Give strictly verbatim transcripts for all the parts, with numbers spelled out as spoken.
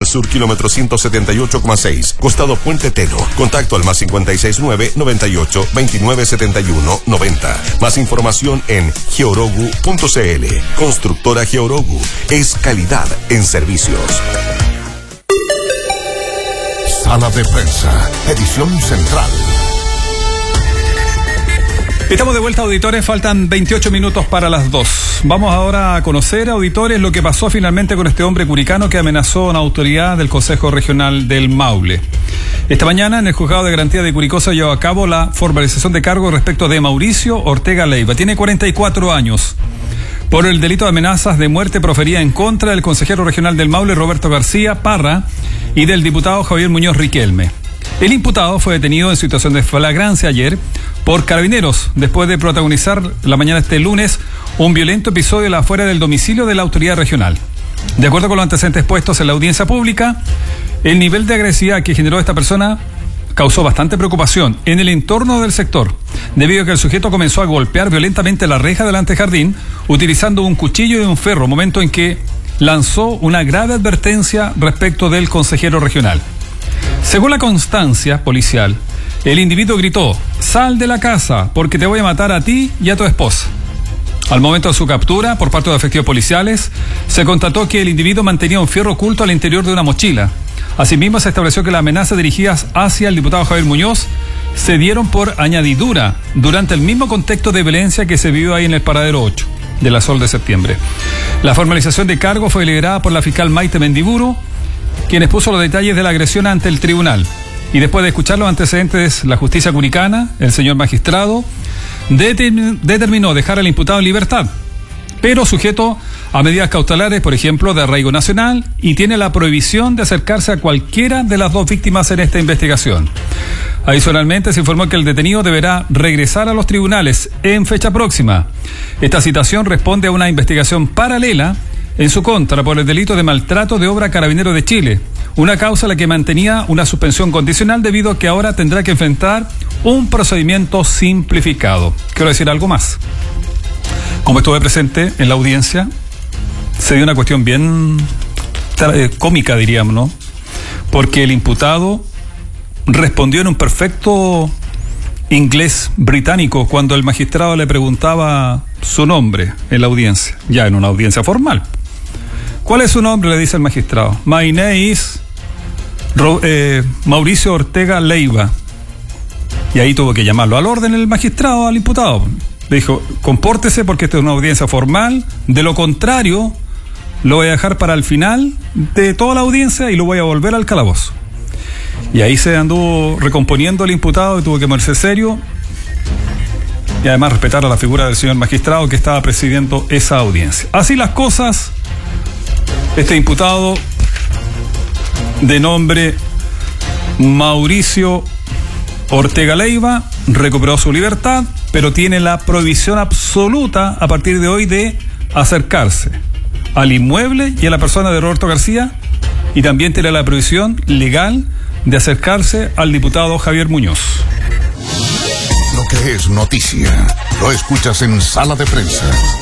Sur, kilómetro ciento setenta y ocho coma seis, costado Puente Telo. Contacto al más cincuenta y seis nueve, noventa y ocho, veintinueve setenta y uno, noventa. Más información en georogu punto cl. Constructora Georogu es calidad en servicios. Sala de prensa, edición central. Estamos de vuelta, auditores, faltan veintiocho minutos para las dos. Vamos ahora a conocer, auditores, lo que pasó finalmente con este hombre curicano que amenazó a una autoridad del Consejo Regional del Maule. Esta mañana, en el Juzgado de Garantía de Curicó se llevó a cabo la formalización de cargo respecto de Mauricio Ortega Leiva. Tiene cuarenta y cuatro años. Por el delito de amenazas de muerte proferida en contra del consejero regional del Maule, Roberto García Parra, y del diputado Javier Muñoz Riquelme. El imputado fue detenido en situación de flagrancia ayer por Carabineros, después de protagonizar la mañana de este lunes un violento episodio afuera del domicilio de la autoridad regional. De acuerdo con los antecedentes puestos en la audiencia pública, el nivel de agresividad que generó esta persona causó bastante preocupación en el entorno del sector, debido a que el sujeto comenzó a golpear violentamente la reja del antejardín utilizando un cuchillo y un ferro, momento en que lanzó una grave advertencia respecto del consejero regional. Según la constancia policial, el individuo gritó: "Sal de la casa, porque te voy a matar a ti y a tu esposa". Al momento de su captura, por parte de efectivos policiales, se constató que el individuo mantenía un fierro oculto al interior de una mochila. Asimismo, se estableció que las amenazas dirigidas hacia el diputado Javier Muñoz se dieron por añadidura durante el mismo contexto de violencia que se vivió ahí en el paradero ocho de la Sol de Septiembre. La formalización de cargo fue liderada por la fiscal Maite Mendiburu, quien expuso los detalles de la agresión ante el tribunal. Y después de escuchar los antecedentes, la justicia curicana, el señor magistrado, determin- determinó dejar al imputado en libertad, pero sujeto a medidas cautelares, por ejemplo, de arraigo nacional, y tiene la prohibición de acercarse a cualquiera de las dos víctimas en esta investigación. Adicionalmente, se informó que el detenido deberá regresar a los tribunales en fecha próxima. Esta citación responde a una investigación paralela en su contra por el delito de maltrato de obra a Carabineros de Chile, una causa a la que mantenía una suspensión condicional debido a que ahora tendrá que enfrentar un procedimiento simplificado. Quiero decir algo más. Como estuve presente en la audiencia, se dio una cuestión bien eh, cómica, diríamos, ¿no? Porque el imputado respondió en un perfecto inglés británico cuando el magistrado le preguntaba su nombre en la audiencia, ya en una audiencia formal. ¿Cuál es su nombre?, le dice el magistrado. My name is Ro- eh, Mauricio Ortega Leiva. Y ahí tuvo que llamarlo al orden el magistrado, al imputado. Le dijo: compórtese porque esta es una audiencia formal, de lo contrario lo voy a dejar para el final de toda la audiencia y lo voy a volver al calabozo. Y ahí se anduvo recomponiendo el imputado y tuvo que ponerse serio y además respetar a la figura del señor magistrado que estaba presidiendo esa audiencia. Así las cosas, este imputado de nombre Mauricio Ortega Leiva recuperó su libertad, pero tiene la prohibición absoluta a partir de hoy de acercarse al inmueble y a la persona de Roberto García, y también tiene la prohibición legal de acercarse al diputado Javier Muñoz. Lo que es noticia, lo escuchas en Sala de Prensa.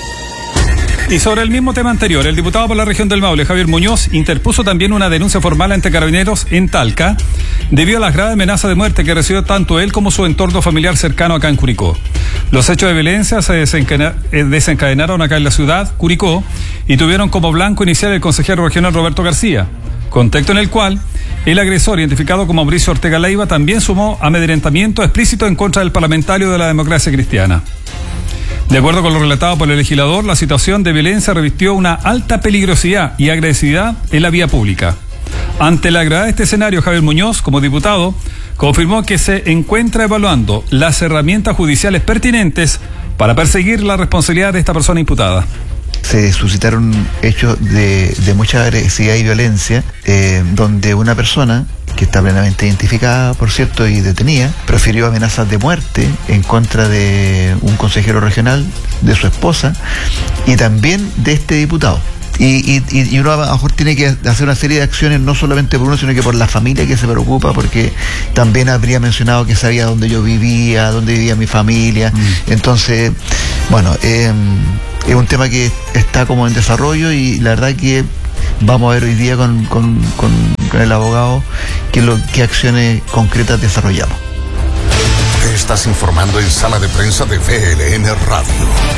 Y sobre el mismo tema anterior, el diputado por la región del Maule, Javier Muñoz, interpuso también una denuncia formal ante Carabineros en Talca, debido a las graves amenazas de muerte que recibió tanto él como su entorno familiar cercano acá en Curicó. Los hechos de violencia se desencadenaron acá en la ciudad, Curicó, y tuvieron como blanco inicial el consejero regional Roberto García, contexto en el cual el agresor, identificado como Mauricio Ortega Leiva, también sumó amedrentamiento explícito en contra del parlamentario de la Democracia Cristiana. De acuerdo con lo relatado por el legislador, la situación de violencia revistió una alta peligrosidad y agresividad en la vía pública. Ante la gravedad de este escenario, Javier Muñoz, como diputado, confirmó que se encuentra evaluando las herramientas judiciales pertinentes para perseguir la responsabilidad de esta persona imputada. Se suscitaron hechos de, de mucha agresividad y violencia, eh, donde una persona que está plenamente identificada, por cierto, y detenida, profirió amenazas de muerte en contra de un consejero regional, de su esposa y también de este diputado. Y, y, y uno a lo mejor tiene que hacer una serie de acciones, no solamente por uno, sino que por la familia que se preocupa, porque también habría mencionado que sabía dónde yo vivía, dónde vivía mi familia. Mm. Entonces, bueno, eh, es un tema que está como en desarrollo, y la verdad que vamos a ver hoy día con, con, con con el abogado qué, lo, qué acciones concretas desarrollamos. Te estás informando en Sala de Prensa de V L N Radio.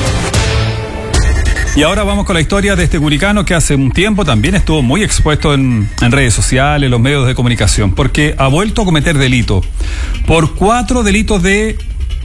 Y ahora vamos con la historia de este curicano que hace un tiempo también estuvo muy expuesto en, en redes sociales, en los medios de comunicación, porque ha vuelto a cometer delito. Por cuatro delitos de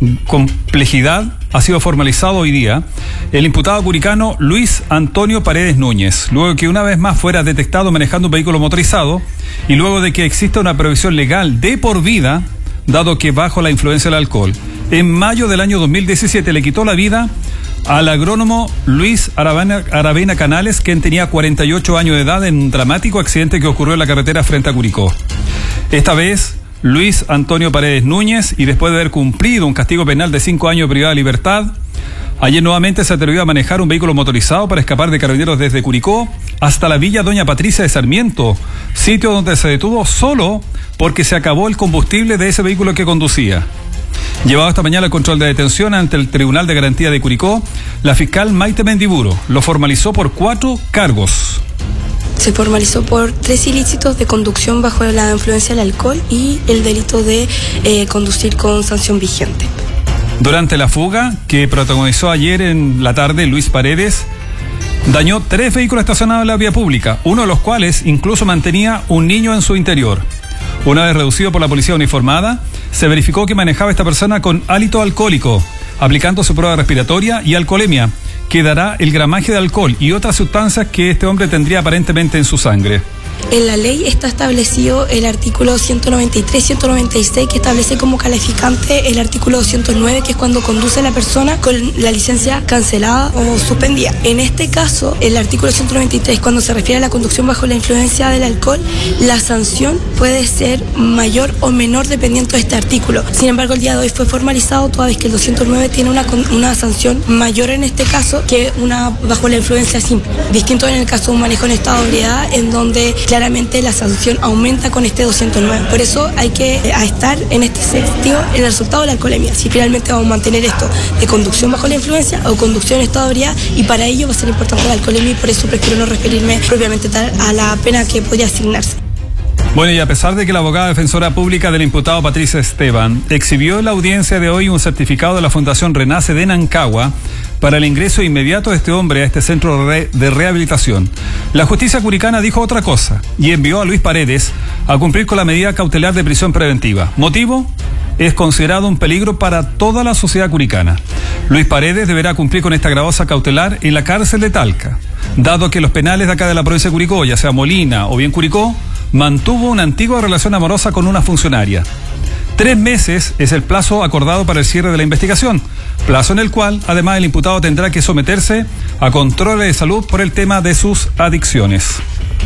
complejidad ha sido formalizado hoy día el imputado curicano Luis Antonio Paredes Núñez, luego de que una vez más fuera detectado manejando un vehículo motorizado y luego de que exista una prohibición legal de por vida, dado que bajo la influencia del alcohol. En mayo del año dos mil diecisiete le quitó la vida al agrónomo Luis Aravena, Aravena Canales, quien tenía cuarenta y ocho años de edad en un dramático accidente que ocurrió en la carretera frente a Curicó. Esta vez, Luis Antonio Paredes Núñez, y después de haber cumplido un castigo penal de cinco años privado de libertad, ayer nuevamente se atrevió a manejar un vehículo motorizado para escapar de carabineros desde Curicó hasta la villa Doña Patricia de Sarmiento, sitio donde se detuvo solo porque se acabó el combustible de ese vehículo que conducía. Llevado esta mañana al control de detención ante el Tribunal de Garantía de Curicó, la fiscal Maite Mendiburo lo formalizó por cuatro cargos. Se formalizó por tres ilícitos de conducción bajo la influencia del alcohol y el delito de eh, conducir con sanción vigente. Durante la fuga que protagonizó ayer en la tarde, Luis Paredes dañó tres vehículos estacionados en la vía pública, uno de los cuales incluso mantenía un niño en su interior. Una vez reducido por la policía uniformada, se verificó que manejaba esta persona con hálito alcohólico, aplicando su prueba respiratoria y alcoholemia, que dará el gramaje de alcohol y otras sustancias que este hombre tendría aparentemente en su sangre. En la ley está establecido el artículo ciento noventa y tres, ciento noventa y seis, que establece como calificante el artículo doscientos nueve, que es cuando conduce la persona con la licencia cancelada o suspendida. En este caso, el artículo ciento noventa y tres, cuando se refiere a la conducción bajo la influencia del alcohol, la sanción puede ser mayor o menor dependiendo de este artículo. Sin embargo, el día de hoy fue formalizado, toda vez que el doscientos nueve tiene una, una sanción mayor en este caso que una bajo la influencia simple. Distinto en el caso de un manejo en estado de ebriedad, en donde claramente la sanción aumenta con este doscientos nueve. Por eso hay que eh, estar en este sentido en el resultado de la alcoholemia. Si finalmente vamos a mantener esto de conducción bajo la influencia o conducción en estado de ebriedad, y para ello va a ser importante la alcoholemia, y por eso prefiero no referirme propiamente tal a la pena que podría asignarse. Bueno, y a pesar de que la abogada defensora pública del imputado Patricia Esteban exhibió en la audiencia de hoy un certificado de la Fundación Renace de Nancagua para el ingreso inmediato de este hombre a este centro de rehabilitación, la justicia curicana dijo otra cosa y envió a Luis Paredes a cumplir con la medida cautelar de prisión preventiva. ¿Motivo? Es considerado un peligro para toda la sociedad curicana. Luis Paredes deberá cumplir con esta gravosa cautelar en la cárcel de Talca, dado que los penales de acá de la provincia de Curicó, ya sea Molina o bien Curicó, mantuvo una antigua relación amorosa con una funcionaria. Tres meses es el plazo acordado para el cierre de la investigación, plazo en el cual, además, el imputado tendrá que someterse a controles de salud por el tema de sus adicciones.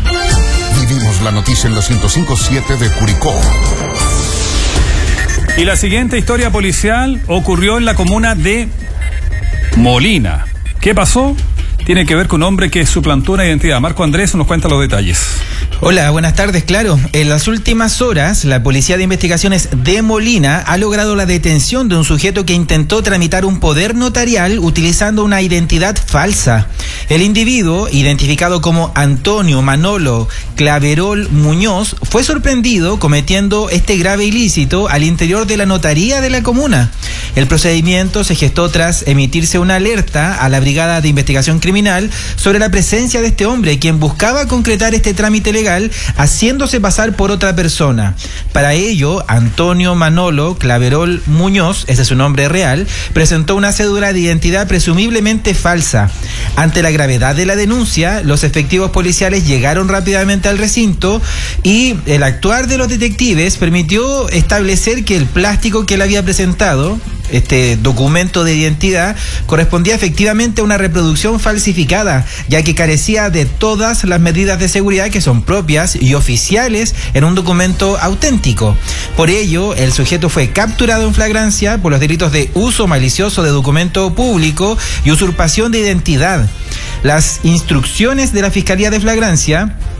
Vivimos la noticia en la ciento cinco punto siete de Curicó. Y la siguiente historia policial ocurrió en la comuna de Molina. ¿Qué pasó? Tiene que ver con un hombre que suplantó una identidad. Marco Andrés nos cuenta los detalles. Hola, buenas tardes. Claro, en las últimas horas, la Policía de Investigaciones de Molina ha logrado la detención de un sujeto que intentó tramitar un poder notarial utilizando una identidad falsa. El individuo, identificado como Antonio Manolo Claverol Muñoz, fue sorprendido cometiendo este grave ilícito al interior de la notaría de la comuna. El procedimiento se gestó tras emitirse una alerta a la Brigada de Investigación Criminal sobre la presencia de este hombre, quien buscaba concretar este trámite legal haciéndose pasar por otra persona. Para ello, Antonio Manolo Claverol Muñoz, ese es su nombre real, presentó una cédula de identidad presumiblemente falsa. Ante la gravedad de la denuncia, los efectivos policiales llegaron rápidamente al recinto y el actuar de los detectives permitió establecer que el plástico que él había presentado, este documento de identidad, correspondía efectivamente a una reproducción falsificada, ya que carecía de todas las medidas de seguridad que son propias y oficiales en un documento auténtico. Por ello, el sujeto fue capturado en flagrancia por los delitos de uso malicioso de documento público y usurpación de identidad. Las instrucciones de la Fiscalía de Flagrancia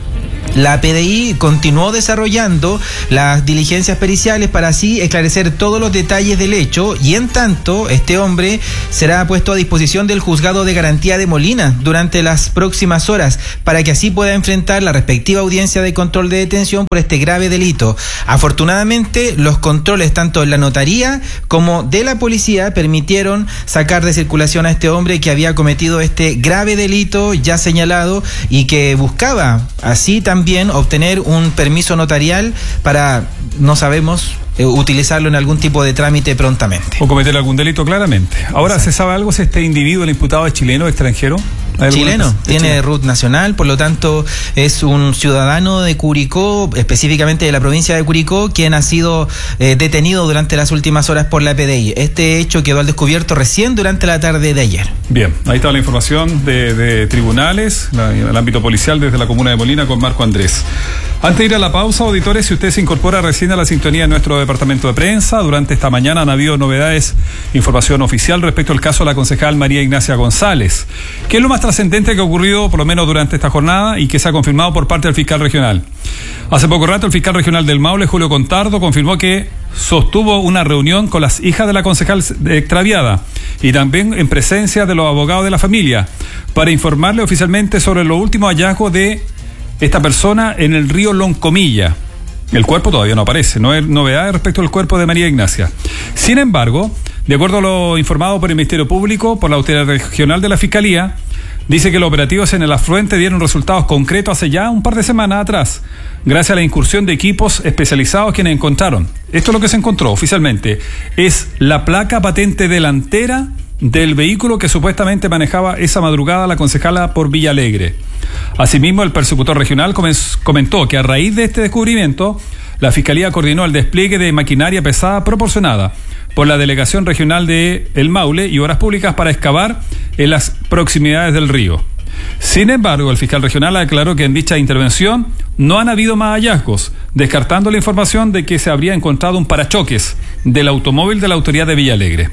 La P D I continuó desarrollando las diligencias periciales para así esclarecer todos los detalles del hecho, y en tanto este hombre será puesto a disposición del juzgado de garantía de Molina durante las próximas horas para que así pueda enfrentar la respectiva audiencia de control de detención por este grave delito. Afortunadamente, los controles tanto en la notaría como de la policía permitieron sacar de circulación a este hombre que había cometido este grave delito ya señalado y que buscaba así también También obtener un permiso notarial para, no sabemos, eh, utilizarlo en algún tipo de trámite prontamente. O cometer algún delito, claramente. Ahora, Exacto. ¿se sabe algo si este individuo, el imputado, es chileno o extranjero? Chileno, tiene R U T nacional, por lo tanto es un ciudadano de Curicó, específicamente de la provincia de Curicó, quien ha sido eh, detenido durante las últimas horas por la P D I. Este hecho quedó al descubierto recién durante la tarde de ayer. Bien, ahí está la información de, de tribunales, la, el ámbito policial desde la comuna de Molina con Marco Andrés. Antes de ir a la pausa, auditores, si usted se incorpora recién a la sintonía de nuestro departamento de prensa, durante esta mañana han habido novedades, información oficial respecto al caso de la concejal María Ignacia González. ¿Qué es lo más trascendente que ha ocurrido, por lo menos durante esta jornada, y que se ha confirmado por parte del fiscal regional? Hace poco rato, el fiscal regional del Maule, Julio Contardo, confirmó que sostuvo una reunión con las hijas de la concejal extraviada y también en presencia de los abogados de la familia para informarle oficialmente sobre los últimos hallazgos de esta persona en el río Loncomilla. El cuerpo todavía no aparece, no hay novedades respecto al cuerpo de María Ignacia. Sin embargo, de acuerdo a lo informado por el Ministerio Público, por la autoridad regional de la Fiscalía, dice que los operativos en el afluente dieron resultados concretos hace ya un par de semanas atrás, gracias a la incursión de equipos especializados quienes encontraron. Esto es lo que se encontró oficialmente, es la placa patente delantera del vehículo que supuestamente manejaba esa madrugada la concejala por Villa Alegre. Asimismo, el persecutor regional comentó que a raíz de este descubrimiento, la Fiscalía coordinó el despliegue de maquinaria pesada proporcionada por la Delegación Regional de El Maule y Obras Públicas para excavar en las proximidades del río. Sin embargo, el fiscal regional aclaró que en dicha intervención no han habido más hallazgos, descartando la información de que se habría encontrado un parachoques del automóvil de la autoridad de Villa Alegre.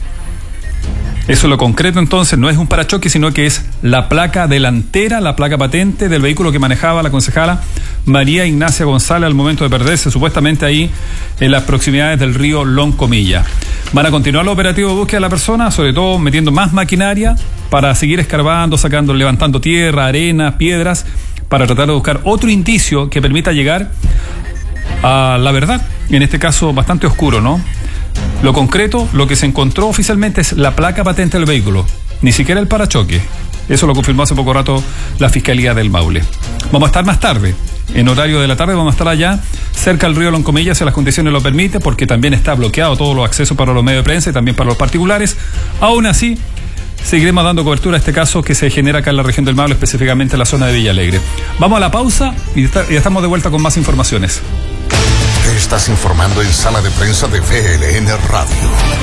Eso es lo concreto, entonces, no es un parachoque, sino que es la placa delantera, la placa patente del vehículo que manejaba la concejala María Ignacia González al momento de perderse, supuestamente ahí en las proximidades del río Loncomilla. Van a continuar los operativos de búsqueda de la persona, sobre todo metiendo más maquinaria para seguir escarbando, sacando, levantando tierra, arena, piedras, para tratar de buscar otro indicio que permita llegar a la verdad, en este caso bastante oscuro, ¿no? Lo concreto, lo que se encontró oficialmente es la placa patente del vehículo, ni siquiera el parachoque. Eso lo confirmó hace poco rato la Fiscalía del Maule. Vamos a estar más tarde, en horario de la tarde, vamos a estar allá, cerca del río Loncomilla, si las condiciones lo permiten, porque también está bloqueado todos los accesos para los medios de prensa y también para los particulares. Aún así, seguiremos dando cobertura a este caso que se genera acá en la región del Maule, específicamente en la zona de Villa Alegre. Vamos a la pausa y ya estamos de vuelta con más informaciones. Te estás informando en Sala de Prensa de V L N Radio.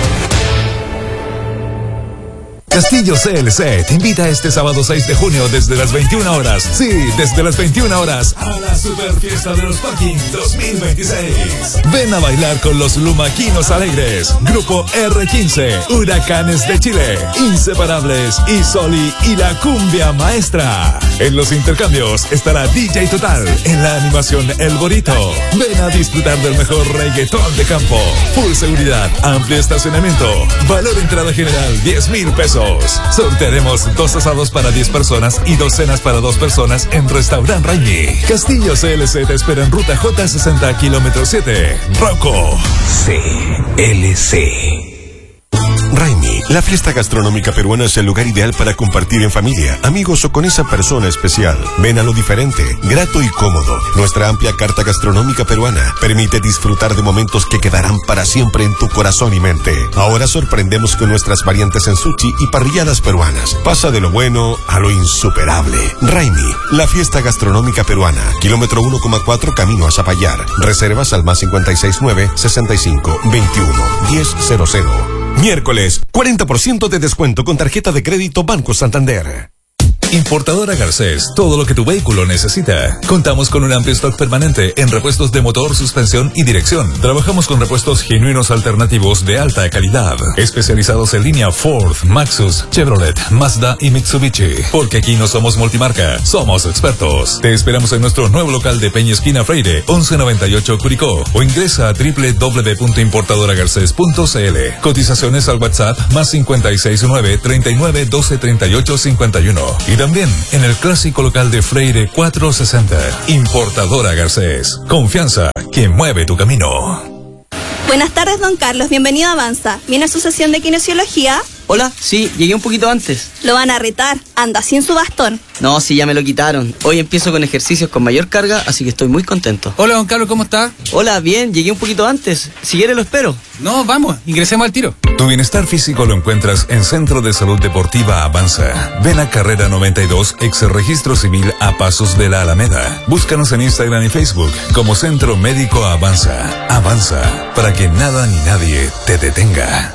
Castillo C L C te invita este sábado seis de junio desde las veintiuna horas. Sí, desde las veintiuna horas a la Super Fiesta de los Parking dos mil veintiséis. Ven a bailar con los Lumaquinos Alegres, Grupo R quince, Huracanes de Chile, Inseparables, Isoli y la Cumbia Maestra. En los intercambios estará D J Total, en la animación El Borito. Ven a disfrutar del mejor reggaetón de campo. Full seguridad, amplio estacionamiento. Valor entrada general diez mil pesos. Sortearemos dos asados para diez personas y dos cenas para dos personas en Restaurant Raimi. Castillo C L C te espera en Ruta J sesenta, kilómetro siete. Rocco. C L C. Raimi, la fiesta gastronómica peruana es el lugar ideal para compartir en familia, amigos o con esa persona especial. Ven a lo diferente, grato y cómodo. Nuestra amplia carta gastronómica peruana permite disfrutar de momentos que quedarán para siempre en tu corazón y mente. Ahora sorprendemos con nuestras variantes en sushi y parrilladas peruanas. Pasa de lo bueno a lo insuperable. Raimi, la fiesta gastronómica peruana, kilómetro uno coma cuatro camino a Zapallar. Reservas al más cincuenta y seis nueve, sesenta y cinco, veintiuno, diez cero cero. Miércoles, cuarenta por ciento de descuento con tarjeta de crédito Banco Santander. Importadora Garcés, todo lo que tu vehículo necesita. Contamos con un amplio stock permanente en repuestos de motor, suspensión y dirección. Trabajamos con repuestos genuinos alternativos de alta calidad, especializados en línea Ford, Maxus, Chevrolet, Mazda y Mitsubishi. Porque aquí no somos multimarca, somos expertos. Te esperamos en nuestro nuevo local de Peña Esquina Freire, once noventa y ocho Curicó, o ingresa a doble u doble u doble u punto importadora garcés punto c l. Cotizaciones al WhatsApp más cincuenta y seis nueve, treinta y nueve, doce, treinta y ocho, cincuenta y uno. Y también en el clásico local de Freire cuatrocientos sesenta. Importadora Garcés. Confianza que mueve tu camino. Buenas tardes, don Carlos. Bienvenido a Avanza. ¿Viene a su sesión de kinesiología? Hola, sí, llegué un poquito antes. Lo van a retar. Anda sin su bastón. No, sí, ya me lo quitaron. Hoy empiezo con ejercicios con mayor carga, así que estoy muy contento. Hola, don Carlos, ¿cómo está? Hola, bien, llegué un poquito antes. Si quiere lo espero. No, vamos, ingresemos al tiro. Tu bienestar físico lo encuentras en Centro de Salud Deportiva Avanza. Ven a Carrera noventa y dos, ex registro civil a pasos de la Alameda. Búscanos en Instagram y Facebook como Centro Médico Avanza. Avanza, para que nada ni nadie te detenga.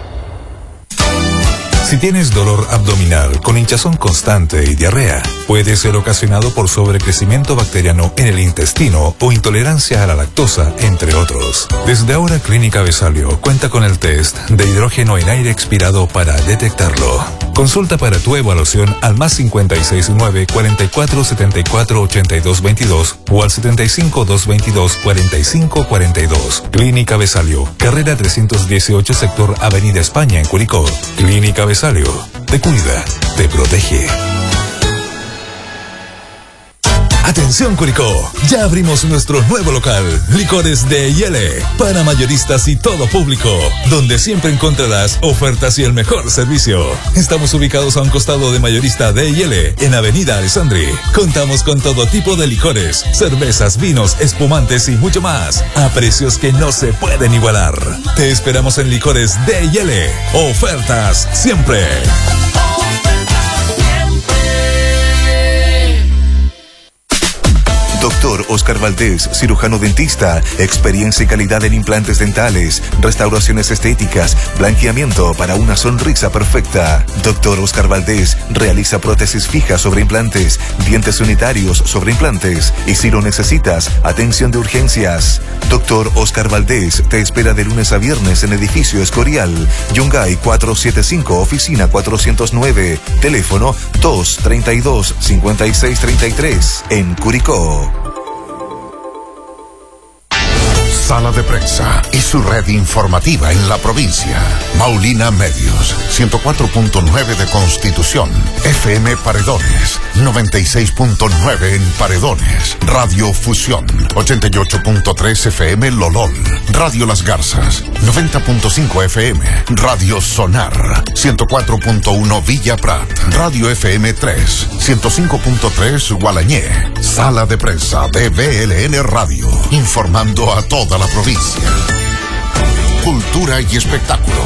Si tienes dolor abdominal con hinchazón constante y diarrea, puede ser ocasionado por sobrecrecimiento bacteriano en el intestino o intolerancia a la lactosa, entre otros. Desde ahora Clínica Besalio cuenta con el test de hidrógeno en aire expirado para detectarlo. Consulta para tu evaluación al más cincuenta y seis nueve, cuarenta y cuatro, setenta y cuatro, ochenta y dos veintidós o al setenta y cinco, doscientos veintidós, cuarenta y cinco cuarenta y dos. Clínica Besalio, carrera trescientos dieciocho, sector Avenida España en Curicó. Clínica Besalio, te cuida, te protege. Atención Curicó, ya abrimos nuestro nuevo local, Licores de Yele, para mayoristas y todo público, donde siempre encontrarás ofertas y el mejor servicio. Estamos ubicados a un costado de Mayorista de Yele, en Avenida Alessandri. Contamos con todo tipo de licores, cervezas, vinos, espumantes y mucho más, a precios que no se pueden igualar. Te esperamos en Licores de Yele, ofertas siempre. Doctor Oscar Valdés, cirujano dentista, experiencia y calidad en implantes dentales, restauraciones estéticas, blanqueamiento para una sonrisa perfecta. Doctor Oscar Valdés realiza prótesis fijas sobre implantes, dientes unitarios sobre implantes y si lo necesitas, atención de urgencias. Doctor Oscar Valdés te espera de lunes a viernes en edificio Escorial, Yungay cuatrocientos setenta y cinco, oficina cuatrocientos nueve, teléfono dos treinta y dos, cincuenta y seis treinta y tres, en Curicó. Sala de Prensa y su red informativa en la provincia. Maulina Medios, ciento cuatro punto nueve de Constitución. F M Paredones, noventa y seis punto nueve en Paredones. Radio Fusión, ochenta y ocho punto tres F M Lolol. Radio Las Garzas, noventa punto cinco F M. Radio Sonar, ciento cuatro punto uno Villa Prat. Radio F M tres, ciento cinco punto tres Gualañé. Sala de Prensa de B L N Radio, informando a toda la provincia. Cultura y espectáculos.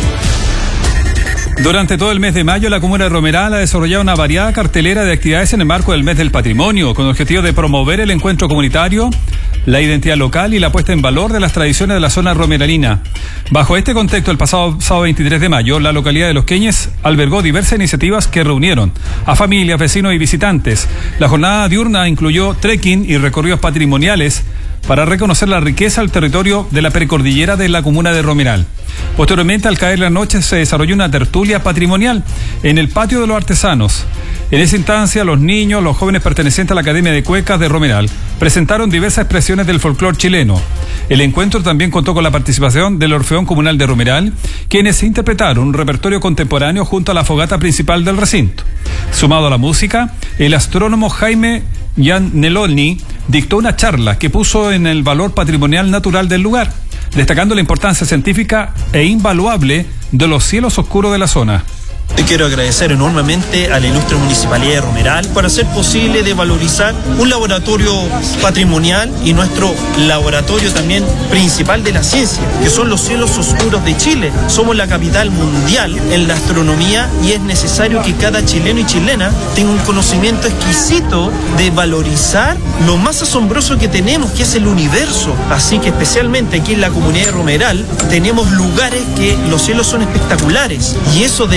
Durante todo el mes de mayo, la comuna de Romeral ha desarrollado una variada cartelera de actividades en el marco del mes del patrimonio, con el objetivo de promover el encuentro comunitario, la identidad local y la puesta en valor de las tradiciones de la zona romeralina. Bajo este contexto, el pasado sábado veintitrés de mayo, la localidad de Los Queñes albergó diversas iniciativas que reunieron a familias, vecinos y visitantes. La jornada diurna incluyó trekking y recorridos patrimoniales para reconocer la riqueza del territorio de la precordillera de la comuna de Romeral. Posteriormente, al caer la noche, se desarrolló una tertulia patrimonial en el patio de los artesanos. En esa instancia, los niños, los jóvenes pertenecientes a la Academia de Cuecas de Romeral presentaron diversas expresiones del folclore chileno. El encuentro también contó con la participación del Orfeón Comunal de Romeral, quienes interpretaron un repertorio contemporáneo junto a la fogata principal del recinto. Sumado a la música, el astrónomo Jaime Jan Nelolny dictó una charla que puso en el valor patrimonial natural del lugar, destacando la importancia científica e invaluable de los cielos oscuros de la zona. Te quiero agradecer enormemente a la ilustre Municipalidad de Romeral por hacer posible de valorizar un laboratorio patrimonial y nuestro laboratorio también principal de la ciencia, que son los cielos oscuros de Chile. Somos la capital mundial en la astronomía y es necesario que cada chileno y chilena tenga un conocimiento exquisito de valorizar lo más asombroso que tenemos, que es el universo. Así que especialmente aquí en la comunidad de Romeral tenemos lugares que los cielos son espectaculares y eso de poder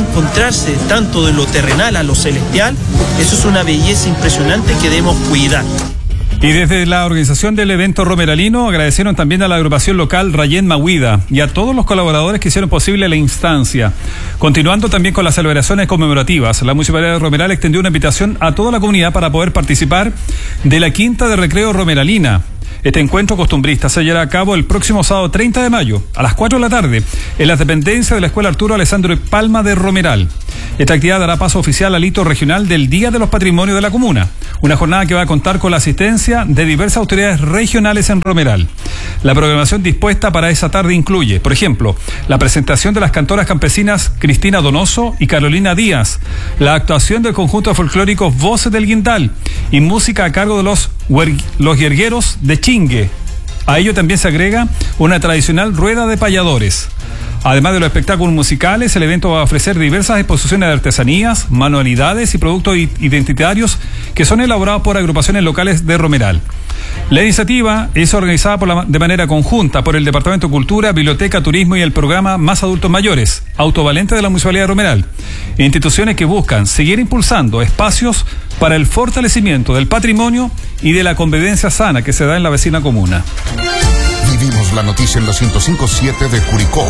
encontrarse tanto de lo terrenal a lo celestial, eso es una belleza impresionante que debemos cuidar. Y desde la organización del evento romeralino agradecieron también a la agrupación local Rayén Mahuida y a todos los colaboradores que hicieron posible la instancia. Continuando también con las celebraciones conmemorativas, la Municipalidad de Romeral extendió una invitación a toda la comunidad para poder participar de la Quinta de Recreo Romeralina. Este encuentro costumbrista se llevará a cabo el próximo sábado treinta de mayo a las cuatro de la tarde en las dependencias de la Escuela Arturo Alessandro Palma de Romeral. Esta actividad dará paso oficial al hito regional del Día de los Patrimonios de la Comuna, una jornada que va a contar con la asistencia de diversas autoridades regionales en Romeral. La programación dispuesta para esa tarde incluye, por ejemplo, la presentación de las cantoras campesinas Cristina Donoso y Carolina Díaz, la actuación del conjunto folclórico Voces del Guindal y música a cargo de los, los guergueros de Chingue. A ello también se agrega una tradicional rueda de payadores. Además de los espectáculos musicales, el evento va a ofrecer diversas exposiciones de artesanías, manualidades y productos identitarios que son elaborados por agrupaciones locales de Romeral. La iniciativa es organizada por la, de manera conjunta por el Departamento de Cultura, Biblioteca, Turismo y el programa Más Adultos Mayores, autovalente de la Municipalidad de Romeral, instituciones que buscan seguir impulsando espacios para el fortalecimiento del patrimonio y de la convivencia sana que se da en la vecina comuna. Vivimos la noticia en la ciento cinco punto siete de Curicó.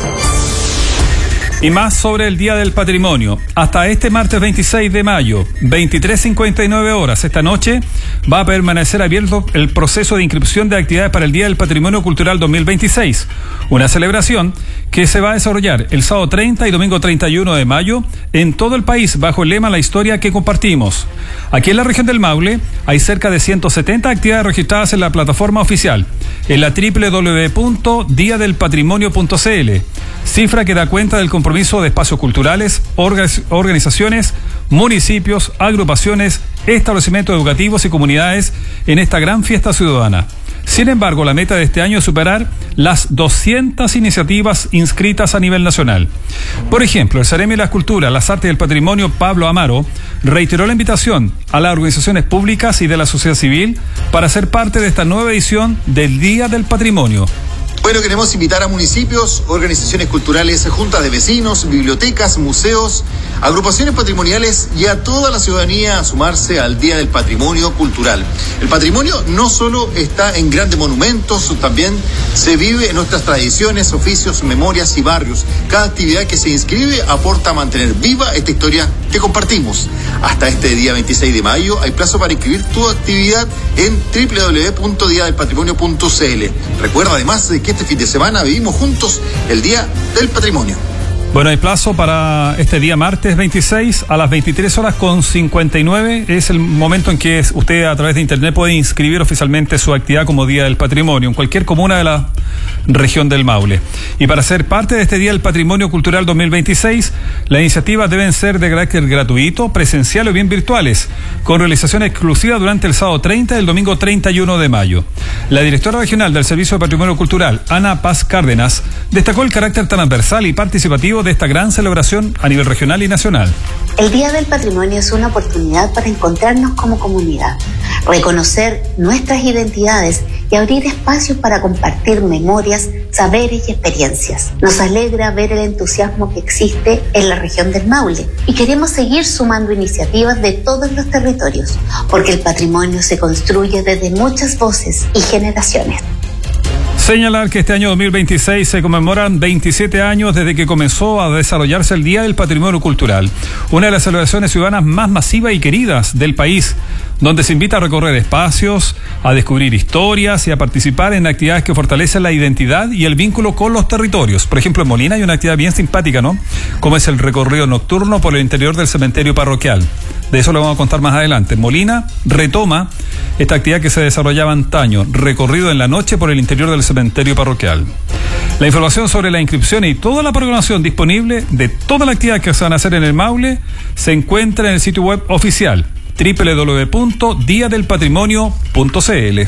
Y más sobre el Día del Patrimonio. Hasta este martes veintiséis de mayo, veintitrés cincuenta y nueve horas, esta noche, va a permanecer abierto el proceso de inscripción de actividades para el Día del Patrimonio Cultural dos mil veintiséis. Una celebración que se va a desarrollar el sábado treinta y domingo treinta y uno de mayo en todo el país bajo el lema La historia que compartimos. Aquí en la región del Maule hay cerca de ciento setenta actividades registradas en la plataforma oficial, en la doble u doble u doble u punto día del patrimonio punto c l, cifra que da cuenta del compromiso de espacios culturales, organizaciones, municipios, agrupaciones, establecimientos educativos y comunidades en esta gran fiesta ciudadana. Sin embargo, la meta de este año es superar las doscientas iniciativas inscritas a nivel nacional. Por ejemplo, el Ceremi de las Culturas, las Artes y el Patrimonio, Pablo Amaro, reiteró la invitación a las organizaciones públicas y de la sociedad civil para ser parte de esta nueva edición del Día del Patrimonio. Bueno, queremos invitar a municipios, organizaciones culturales, juntas de vecinos, bibliotecas, museos, agrupaciones patrimoniales y a toda la ciudadanía a sumarse al Día del Patrimonio Cultural. El patrimonio no solo está en grandes monumentos, también se vive en nuestras tradiciones, oficios, memorias y barrios. Cada actividad que se inscribe aporta a mantener viva esta historia que compartimos. Hasta este día veintiséis de mayo hay plazo para inscribir tu actividad en doble u doble u doble u punto día del patrimonio punto c l. Recuerda además de que este fin de semana vivimos juntos el Día del Patrimonio. Bueno, hay plazo para este día martes veintiséis a las veintitrés horas con cincuenta y nueve. Es el momento en que usted a través de internet puede inscribir oficialmente su actividad como Día del Patrimonio en cualquier comuna de la región del Maule. Y para ser parte de este Día del Patrimonio Cultural dos mil veintiséis, las iniciativas deben ser de carácter gratuito, presencial o bien virtuales, con realización exclusiva durante el sábado treinta y el domingo treinta y uno de mayo. La directora regional del Servicio de Patrimonio Cultural, Ana Paz Cárdenas, destacó el carácter transversal y participativo de esta gran celebración a nivel regional y nacional. El Día del Patrimonio es una oportunidad para encontrarnos como comunidad, reconocer nuestras identidades y abrir espacios para compartir memorias, saberes y experiencias. Nos alegra ver el entusiasmo que existe en la región del Maule y queremos seguir sumando iniciativas de todos los territorios, porque el patrimonio se construye desde muchas voces y generaciones. Señalar que este año dos mil veintiséis se conmemoran veintisiete años desde que comenzó a desarrollarse el Día del Patrimonio Cultural, una de las celebraciones ciudadanas más masivas y queridas del país, donde se invita a recorrer espacios, a descubrir historias y a participar en actividades que fortalecen la identidad y el vínculo con los territorios. Por ejemplo, en Molina hay una actividad bien simpática, ¿no? Como es el recorrido nocturno por el interior del cementerio parroquial. De eso lo vamos a contar más adelante. Molina retoma esta actividad que se desarrollaba antaño, recorrido en la noche por el interior del cementerio parroquial. La información sobre la inscripción y toda la programación disponible de toda la actividad que se van a hacer en el Maule se encuentra en el sitio web oficial doble u doble u doble u punto día del patrimonio punto c l.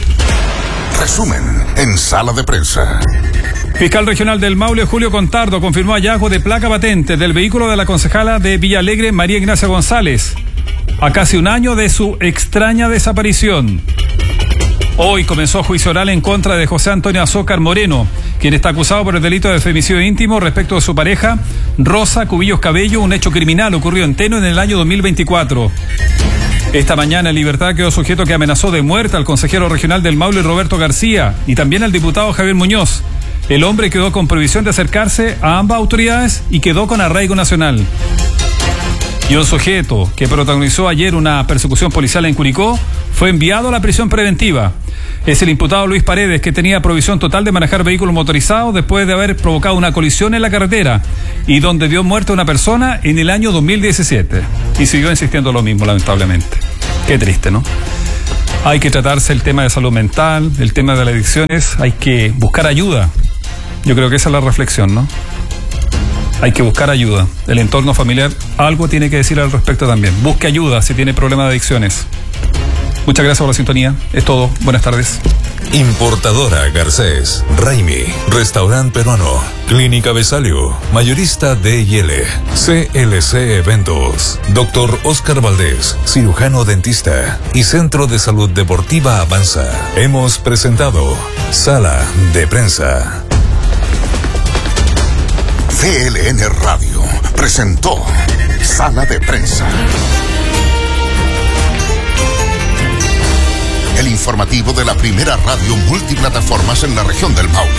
Resumen en Sala de Prensa. Fiscal Regional del Maule, Julio Contardo, confirmó hallazgo de placa patente del vehículo de la concejala de Villalegre, María Ignacia González, a casi un año de su extraña desaparición. Hoy comenzó juicio oral en contra de José Antonio Azócar Moreno, quien está acusado por el delito de femicidio íntimo respecto de su pareja, Rosa Cubillos Cabello. Un hecho criminal ocurrió en Teno en el año dos mil veinticuatro. Esta mañana en libertad quedó sujeto que amenazó de muerte al consejero regional del Maule, Roberto García, y también al diputado Javier Muñoz. El hombre quedó con prohibición de acercarse a ambas autoridades y quedó con arraigo nacional. Y un sujeto que protagonizó ayer una persecución policial en Curicó fue enviado a la prisión preventiva. Es el imputado Luis Paredes, que tenía prohibición total de manejar vehículos motorizados después de haber provocado una colisión en la carretera y donde dio muerte a una persona en el año dos mil diecisiete. Y siguió insistiendo lo mismo, lamentablemente. Qué triste, ¿no? Hay que tratarse el tema de salud mental, el tema de las adicciones, hay que buscar ayuda. Yo creo que esa es la reflexión, ¿no? Hay que buscar ayuda. El entorno familiar algo tiene que decir al respecto también. Busque ayuda si tiene problemas de adicciones. Muchas gracias por la sintonía. Es todo. Buenas tardes. Importadora Garcés, Raimi, Restaurante Peruano, Clínica Besalio, Mayorista D y L, C L C Eventos, Doctor Oscar Valdés, Cirujano Dentista y Centro de Salud Deportiva Avanza. Hemos presentado Sala de Prensa. C L N Radio presentó Sala de Prensa. El informativo de la primera radio multiplataformas en la región del Maule.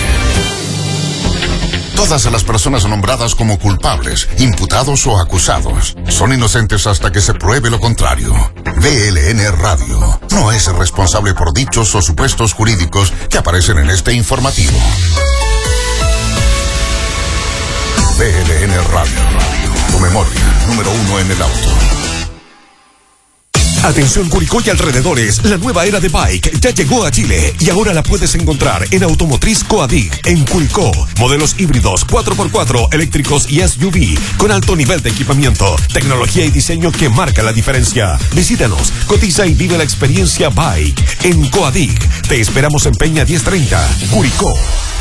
Todas las personas nombradas como culpables, imputados o acusados son inocentes hasta que se pruebe lo contrario. V L N Radio no es responsable por dichos o supuestos jurídicos que aparecen en este informativo. V L N Radio, tu memoria, número uno en el auto. Atención Curicó y alrededores, la nueva era de bike ya llegó a Chile y ahora la puedes encontrar en Automotriz Coadig en Curicó. Modelos híbridos cuatro por cuatro, eléctricos y S U V con alto nivel de equipamiento, tecnología y diseño que marca la diferencia. Visítanos, cotiza y vive la experiencia bike en Coadig. Te esperamos en Peña diez treinta, Curicó.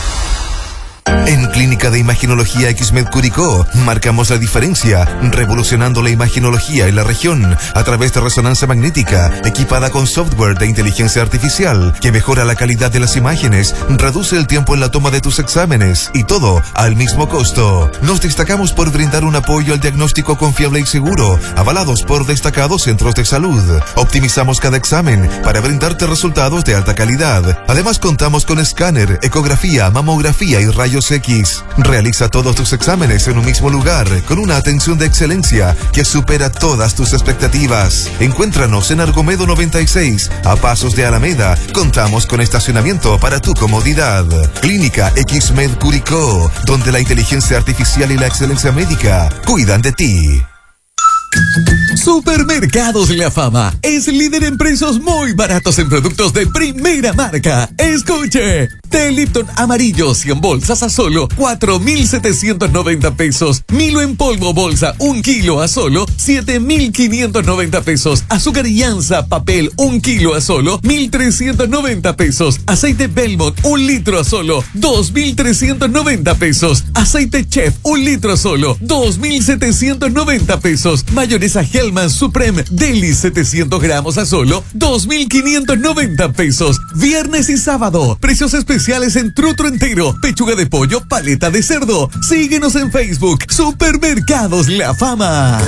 En Clínica de Imaginología Xmed Curicó marcamos la diferencia, revolucionando la imaginología en la región a través de resonancia magnética equipada con software de inteligencia artificial que mejora la calidad de las imágenes, reduce el tiempo en la toma de tus exámenes y todo al mismo costo. Nos destacamos por brindar un apoyo al diagnóstico confiable y seguro, avalados por destacados centros de salud. Optimizamos cada examen para brindarte resultados de alta calidad. Además contamos con escáner, ecografía, mamografía y rayos X. Realiza todos tus exámenes en un mismo lugar, con una atención de excelencia que supera todas tus expectativas. Encuéntranos en Argomedo noventa y seis, a pasos de Alameda. Contamos con estacionamiento para tu comodidad. Clínica Xmed Curicó, donde la inteligencia artificial y la excelencia médica cuidan de ti. Supermercados La Fama es líder en precios muy baratos en productos de primera marca. Escuche, té Lipton amarillo cien bolsas a solo cuatro mil setecientos noventa pesos. Milo en polvo bolsa un kilo a solo siete mil quinientos noventa pesos. Azúcar Llanza papel un kilo a solo mil trescientos noventa pesos. Aceite Belmont un litro a solo dos mil trescientos noventa pesos. Aceite Chef un litro a solo dos mil setecientos noventa pesos. Mayonesa Hellman Supreme Deli setecientos gramos a solo dos mil quinientos noventa pesos. Viernes y sábado, precios especiales en trutro entero, pechuga de pollo, paleta de cerdo. Síguenos en Facebook, Supermercados La Fama.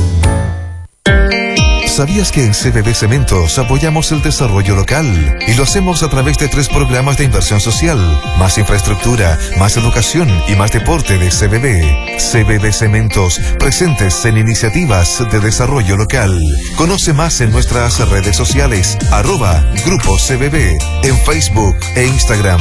¿Sabías que en C B B Cementos apoyamos el desarrollo local? Y lo hacemos a través de tres programas de inversión social: más infraestructura, más educación y más deporte de C B B. C B B Cementos, presentes en iniciativas de desarrollo local. Conoce más en nuestras redes sociales, arroba Grupo C B B, en Facebook e Instagram.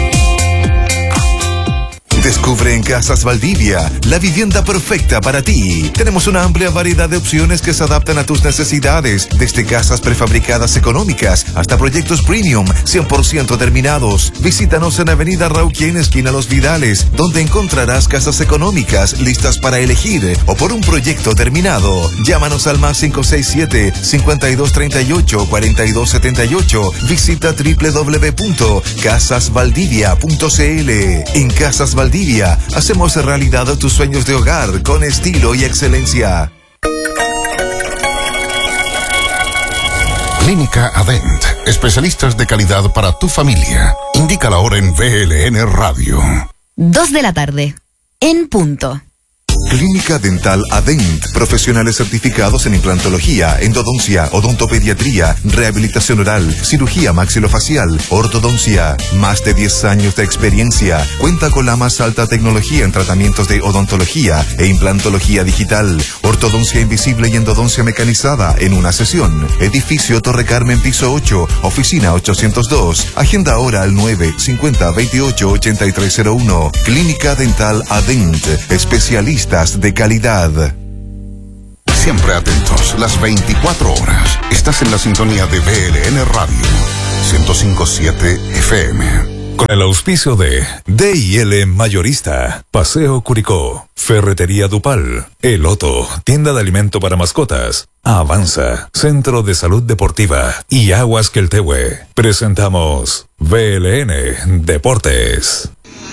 Descubre en Casas Valdivia la vivienda perfecta para ti. Tenemos una amplia variedad de opciones que se adaptan a tus necesidades, desde casas prefabricadas económicas hasta proyectos premium cien por ciento terminados. Visítanos en Avenida Rauquien, esquina Los Vidales, donde encontrarás casas económicas listas para elegir o por un proyecto terminado. Llámanos al más cinco seis siete, cinco dos tres ocho, cuatro dos siete ocho. Visita doble u doble u doble u punto casas valdivia punto c l. En Casas Valdivia hacemos realidad tus sueños de hogar con estilo y excelencia. Clínica Adent. Especialistas de calidad para tu familia. Indica la hora en V L N Radio. Dos de la tarde. En punto. Clínica Dental Adent, profesionales certificados en implantología, endodoncia, odontopediatría, rehabilitación oral, cirugía maxilofacial, ortodoncia. Más de diez años de experiencia. Cuenta con la más alta tecnología en tratamientos de odontología e implantología digital, ortodoncia invisible y endodoncia mecanizada en una sesión. Edificio Torre Carmen, piso ocho, oficina ochocientos dos. Agenda ahora al nueve cincuenta veintiocho ochenta y tres cero uno. Clínica Dental Adent, especialista de calidad. Siempre atentos, las veinticuatro horas. Estás en la sintonía de V L N Radio ciento cinco punto siete F M. Con el auspicio de D y L Mayorista, Paseo Curicó, Ferretería Dupal, El Otto, tienda de alimento para mascotas, Avanza, Centro de Salud Deportiva y Aguas Queltehue. Presentamos V L N Deportes.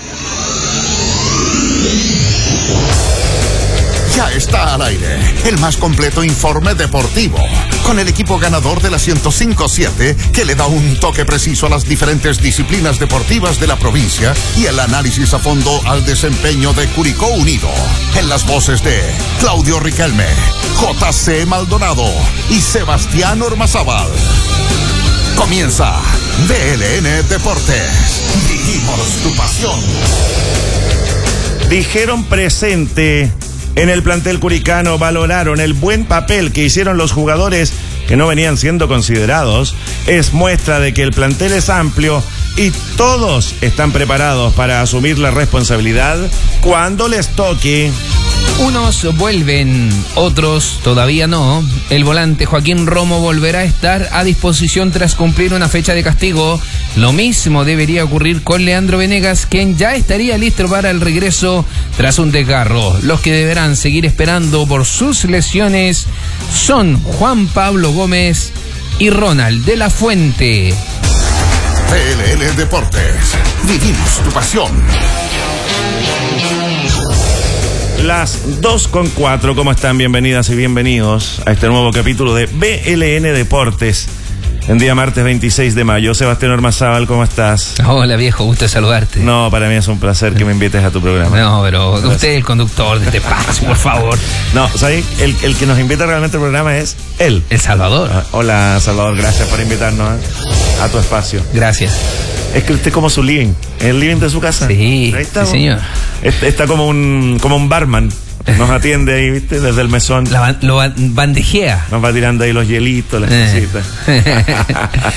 Ya está al aire el más completo informe deportivo, con el equipo ganador de la ciento cinco punto siete que le da un toque preciso a las diferentes disciplinas deportivas de la provincia y el análisis a fondo al desempeño de Curicó Unido. En las voces de Claudio Riquelme, J C Maldonado y Sebastián Ormazábal. Comienza V L N Deportes. Vivimos tu pasión. Dijeron presente. En el plantel curicano valoraron el buen papel que hicieron los jugadores que no venían siendo considerados. Es muestra de que el plantel es amplio y todos están preparados para asumir la responsabilidad cuando les toque. Unos vuelven, otros todavía no. El volante Joaquín Romo volverá a estar a disposición tras cumplir una fecha de castigo. Lo mismo debería ocurrir con Leandro Venegas, quien ya estaría listo para el regreso tras un desgarro. Los que deberán seguir esperando por sus lesiones son Juan Pablo Gómez y Ronald de la Fuente. V L N Deportes. Vivimos tu pasión. Las dos con cuatro, ¿cómo están? Bienvenidas y bienvenidos a este nuevo capítulo de V L N Deportes. En día martes veintiséis de mayo. Sebastián Ormazábal, ¿cómo estás? Hola viejo, gusto de saludarte. No, para mí es un placer que me invites a tu programa. No, pero gracias. Usted es el conductor de este espacio, por favor. No, ¿sabes? El, el que nos invita realmente al programa es él. El Salvador. Ah, hola Salvador, gracias por invitarnos a, a tu espacio. Gracias. Es que usted es como su living, el living de su casa. Sí, ahí está, sí señor. Está, está como un como un barman. Nos atiende ahí, ¿viste? Desde el mesón. La, lo bandejea. Nos va tirando ahí los hielitos, las eh. cositas.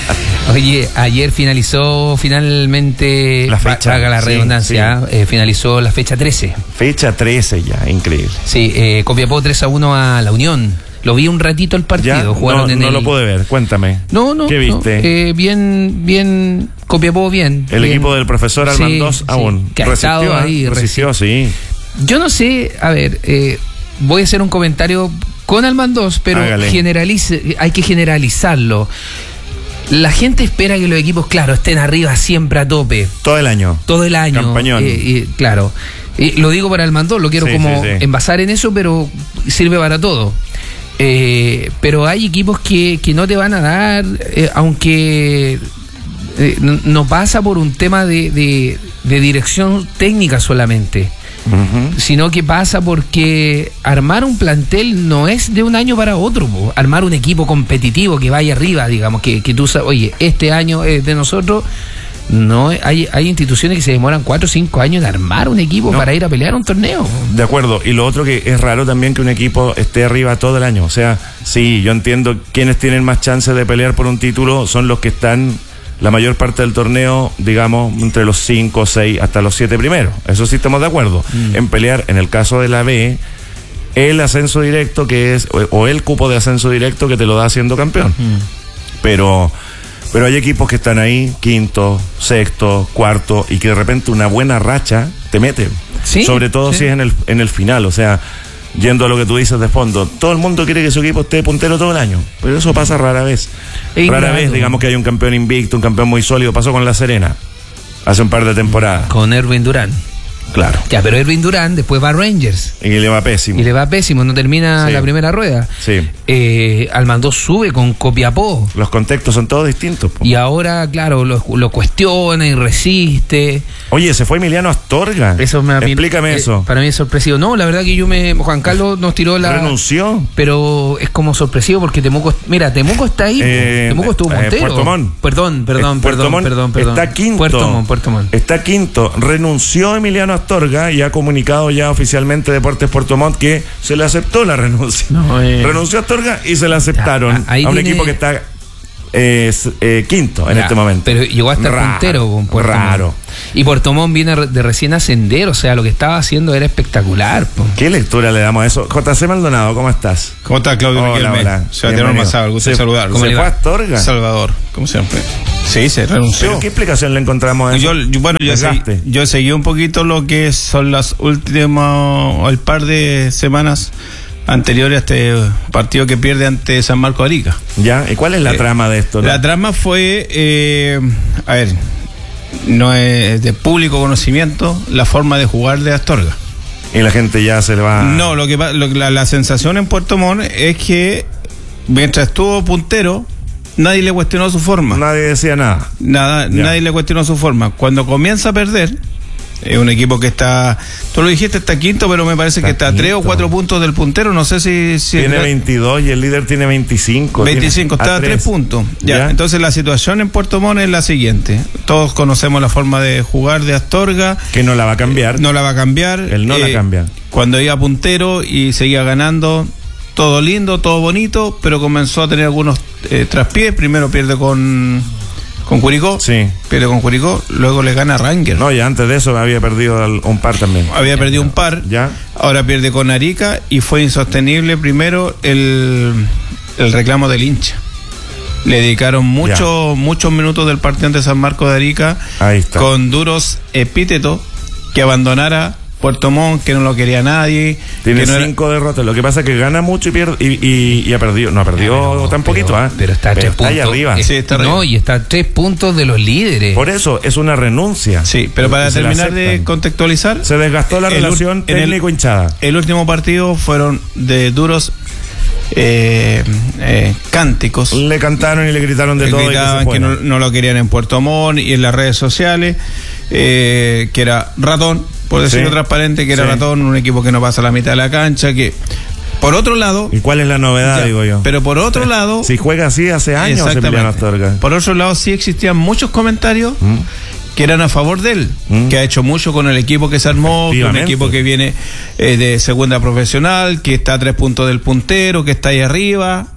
Oye, ayer finalizó finalmente, la fecha. Haga la redundancia, sí, sí. Eh, finalizó la fecha trece. Fecha trece ya, increíble. Sí, eh, Copiapó tres a uno a la Unión. Lo vi un ratito el partido. ¿Ya? Jugaron no en no el... lo pude ver, cuéntame. No, no. ¿Qué viste? No, eh, bien, bien, Copiapó bien. El bien. equipo del profesor Almandós sí, aún. Sí, que ha resistió, estado ahí. Resistió, sí. Yo no sé, a ver, eh, voy a hacer un comentario con Almandós, pero generalice, hay que generalizarlo. La gente espera que los equipos, claro, estén arriba siempre a tope. Todo el año. Todo el año. Campañón. Eh, eh, claro. Eh, lo digo para Almandós, lo quiero sí, como sí, sí. envasar en eso, pero sirve para todo. Eh, pero hay equipos que, que no te van a dar, eh, aunque eh, no, no pasa por un tema de, de, de dirección técnica solamente. Uh-huh. Sino que pasa porque armar un plantel no es de un año para otro, po. Armar un equipo competitivo que vaya arriba, digamos, que, que tú sabes, oye, este año es de nosotros. No, hay, hay instituciones que se demoran cuatro o cinco años en armar un equipo no. para ir a pelear un torneo. De acuerdo, y lo otro que es raro también que un equipo esté arriba todo el año. O sea, sí, yo entiendo quienes tienen más chances de pelear por un título son los que están la mayor parte del torneo, digamos, entre los cinco, seis, hasta los siete primeros. Eso sí estamos de acuerdo. Mm. En pelear, en el caso de la B, el ascenso directo que es, o, o el cupo de ascenso directo que te lo da siendo campeón. Mm. Pero, pero hay equipos que están ahí, quinto, sexto, cuarto, y que de repente una buena racha te mete. ¿Sí? Sobre todo sí. si es en el, en el final, o sea, yendo a lo que tú dices de fondo, todo el mundo quiere que su equipo esté puntero todo el año, pero eso pasa rara vez. E rara vez, digamos que hay un campeón invicto, un campeón muy sólido. Pasó con La Serena hace un par de temporadas. Con Erwin Durán. Claro. Ya, pero Erwin Durán después va a Rangers. Y le va pésimo. Y le va pésimo, no termina Sí. la primera rueda. Sí. Eh, Almandó sube con Copiapó. Los contextos son todos distintos. Po. Y ahora, claro, lo, lo cuestiona y resiste. Oye, se fue Emiliano Astorga. Eso me Explícame eh, eso. Para mí es sorpresivo. No, la verdad que yo me. Juan Carlos nos tiró la. ¿Renunció? Pero es como sorpresivo porque Temuco. Mira, Temuco está ahí. Eh, Temuco estuvo eh, puntero. Puerto Montt. Perdón, perdón, Eh, Puerto perdón, Montt perdón, perdón. Está quinto. Puerto Montt, Puerto Montt. Está quinto. Renunció Emiliano Astorga y ha comunicado ya oficialmente Deportes Puerto Montt que se le aceptó la renuncia. No, eh. Renunció Astorga y se la aceptaron Ya, ahí a un tiene- equipo que está eh, eh, quinto en Ya, este momento. Pero llegó hasta Raro, el puntero con Puerto Raro. Montt. Y Puerto Montt viene de recién ascender, o sea, lo que estaba haciendo era espectacular. Po. ¿Qué lectura le damos a eso? J C Maldonado, ¿cómo estás? ¿Cómo está Claudio Hola, Riquelme? hola. Sebastián Bienvenido. Ormazábal, gusto Se- saludarlo. ¿Se fue Astorga? Salvador, como siempre. Sí, se renunció. ¿Pero qué explicación le encontramos a eso? Yo, yo- bueno, yo, seguí, Desgaste. yo seguí un poquito lo que son las últimas, el par de semanas anteriores a este partido que pierde ante San Marco de Arica. ¿Ya? ¿Y cuál es la Eh, trama de esto? no? La trama fue, eh, a ver, no es de público conocimiento la forma de jugar de Astorga. Y la gente ya se le va... No, lo que pa- lo, que- la, la sensación en Puerto Montt es que mientras estuvo puntero, nadie le cuestionó su forma. Nadie decía nada. Nada, Ya. nadie le cuestionó su forma. Cuando comienza a perder, es un equipo que está, tú lo dijiste, está quinto, pero me parece Está que está a tres o quinto. cuatro puntos del puntero. No sé si, si Tiene veintidós y el líder tiene veinticinco. veinticinco, Tiene está a tres puntos. Ya, ¿Ya? entonces la situación en Puerto Montt es la siguiente. Todos conocemos la forma de jugar de Astorga. Que no la va a cambiar. No la va a cambiar. Él no la Eh, cambia. Cuando iba puntero y seguía ganando, todo lindo, todo bonito, pero comenzó a tener algunos eh, traspiés. Primero pierde con, con Curicó. Sí. Pierde con Curicó, luego le gana a Rangers. No, y antes de eso había perdido al- un par también. Había perdido un par. ¿Ya? Ahora pierde con Arica y fue insostenible primero el, el reclamo del hincha. Le dedicaron mucho, muchos minutos del partido ante San Marcos de Arica Ahí está. con duros epítetos que abandonara Puerto Montt, que no lo quería nadie. Tiene que no era- cinco derrotas. Lo que pasa es que gana mucho y pierde y, y, y ha perdido. No ha perdido tan poquito, ¿ah? Pero está a tres puntos. ahí arriba. Es- Sí, está no, arriba. y está a tres puntos de los líderes. Por eso es una renuncia. Sí, pero para Y se la terminar de aceptan. contextualizar, Se desgastó la el ul- relación en el- técnico-hinchada. el último partido fueron de duros eh, eh, cánticos. Le cantaron y le gritaron de Le todo. y que se gritaban que, fuera. no, no lo querían en Puerto Montt y en las redes sociales, eh, que era ratón, por decirlo Sí. transparente, que era Sí. ratón, un equipo que no pasa la mitad de la cancha, que por otro lado... ¿Y cuál es la novedad, Ya, digo yo? pero por otro lado... Si juega así hace años Exactamente. Emiliano Astorga. Por otro lado, sí existían muchos comentarios Mm. que eran a favor de él, Mm. que ha hecho mucho con el equipo que se armó, que un Efectivamente. equipo que viene eh, de segunda profesional, que está a tres puntos del puntero, que está ahí arriba.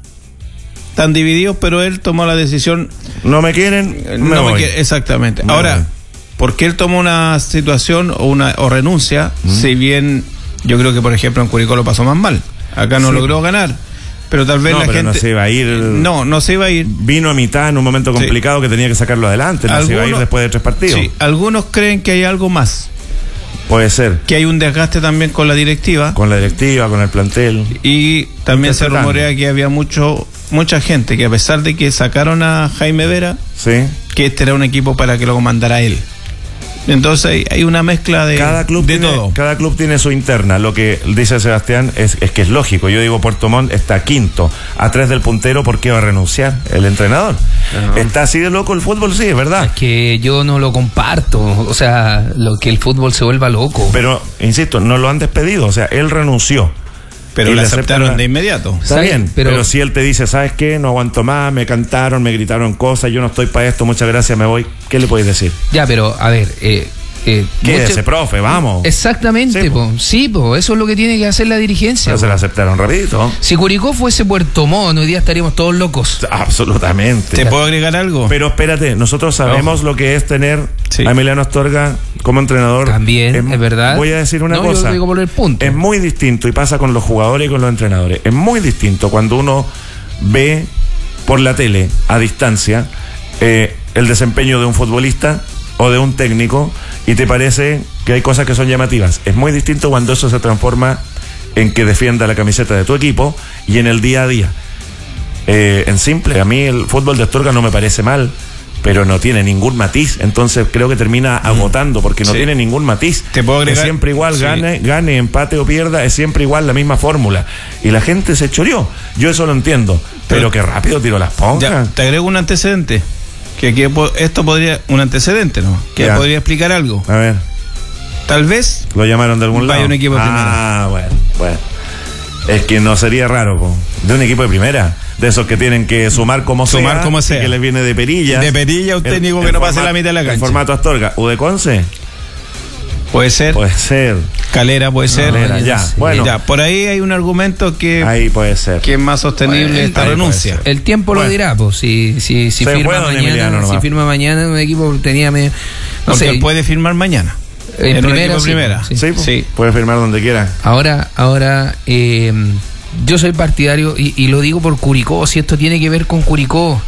Están divididos, pero él tomó la decisión. No me quieren, eh, me no me voy. quiere- exactamente. Me Ahora, voy. ¿por qué él tomó una situación o una o renuncia? Mm. Si bien yo creo que, por ejemplo, en Curicó lo pasó más mal. Acá no Sí. logró ganar. Pero tal vez No, la pero gente. no se iba a ir. No, no se iba a ir. Vino a mitad en un momento Sí. complicado que tenía que sacarlo adelante. No se iba a ir Algunos- después de tres partidos. Sí, algunos creen que hay algo más, Puede ser. que hay un desgaste también con la directiva Con la directiva, con el plantel. y también se Interpretando. rumorea que había mucho mucha gente que a pesar de que sacaron a Jaime Vera, Sí. que este era un equipo para que lo comandara él. Entonces hay, hay una mezcla de, Cada club, de tiene, todo. cada club tiene su interna. Lo que dice Sebastián es, es que es lógico. Yo digo, Puerto Montt está quinto, a tres del puntero. ¿Por qué va a renunciar el entrenador? Está así de loco el fútbol, sí, es verdad. Es que yo no lo comparto. O sea, lo que el fútbol se vuelva loco. Pero, insisto, no lo han despedido. O sea, él renunció. Pero Y le le aceptaron aceptan- de inmediato. Está ¿Sabes? bien, pero, Pero- si él te dice, ¿sabes qué? No aguanto más, me cantaron, me gritaron cosas, yo no estoy para esto, muchas gracias, me voy. ¿Qué le puedes decir? Ya, pero a ver, eh, eh, Quédese, mucho- profe, vamos. Exactamente, Sí, po. Sí, po, eso es lo que tiene que hacer la dirigencia. Pero se po. la aceptaron rapidito. Si Curicó fuese Puerto Montt, hoy día estaríamos todos locos. Absolutamente. ¿Te puedo agregar algo? Pero espérate, nosotros sabemos lo que es tener Sí. a Emiliano Astorga como entrenador. También, es verdad. Voy a decir una No, yo cosa. digo por el punto. Es muy distinto, y pasa con los jugadores y con los entrenadores. Es muy distinto cuando uno ve por la tele, a distancia, eh, el desempeño de un futbolista o de un técnico, y te parece que hay cosas que son llamativas. Es muy distinto cuando eso se transforma en que defienda la camiseta de tu equipo y en el día a día. Eh, en simple, a mí el fútbol de Astorga no me parece mal, pero no tiene ningún matiz, entonces creo que termina agotando porque no sí. tiene ningún matiz. Te puedo agregar, es siempre igual, sí. gane, gane, empate o pierda, es siempre igual la misma fórmula. Y la gente se choreó. Yo eso lo entiendo, pero, pero qué rápido tiró las ponjas. Te agrego un antecedente, que aquí esto podría, un antecedente, ¿no? Que ya. podría explicar algo. A ver. Tal vez lo llamaron de algún lado. Un equipo de primera. Ah, bueno, bueno. Es que no sería raro, po. De un equipo de primera. De esos que tienen que sumar como sumar sea. como sea. Que les viene de perilla. De perilla, un técnico que no pase la mitad de la cancha. En formato Astorga. ¿U de Conce? Puede ser. Puede ser. Calera puede ser. Calera, ya. Sí. Bueno. Ya, por ahí hay un argumento que. Ahí puede ser. Que es más sostenible bueno, esta renuncia. El tiempo bueno. lo dirá, pues. Si, si, si firma mañana. Si firma mañana un equipo tenía medio. No Porque sé. él puede firmar mañana. En, en primera, sí, primera. Sí, sí, sí, puede firmar donde quiera. Ahora, ahora. Eh, Yo soy partidario, y, y lo digo por Curicó, si esto tiene que ver con Curicó.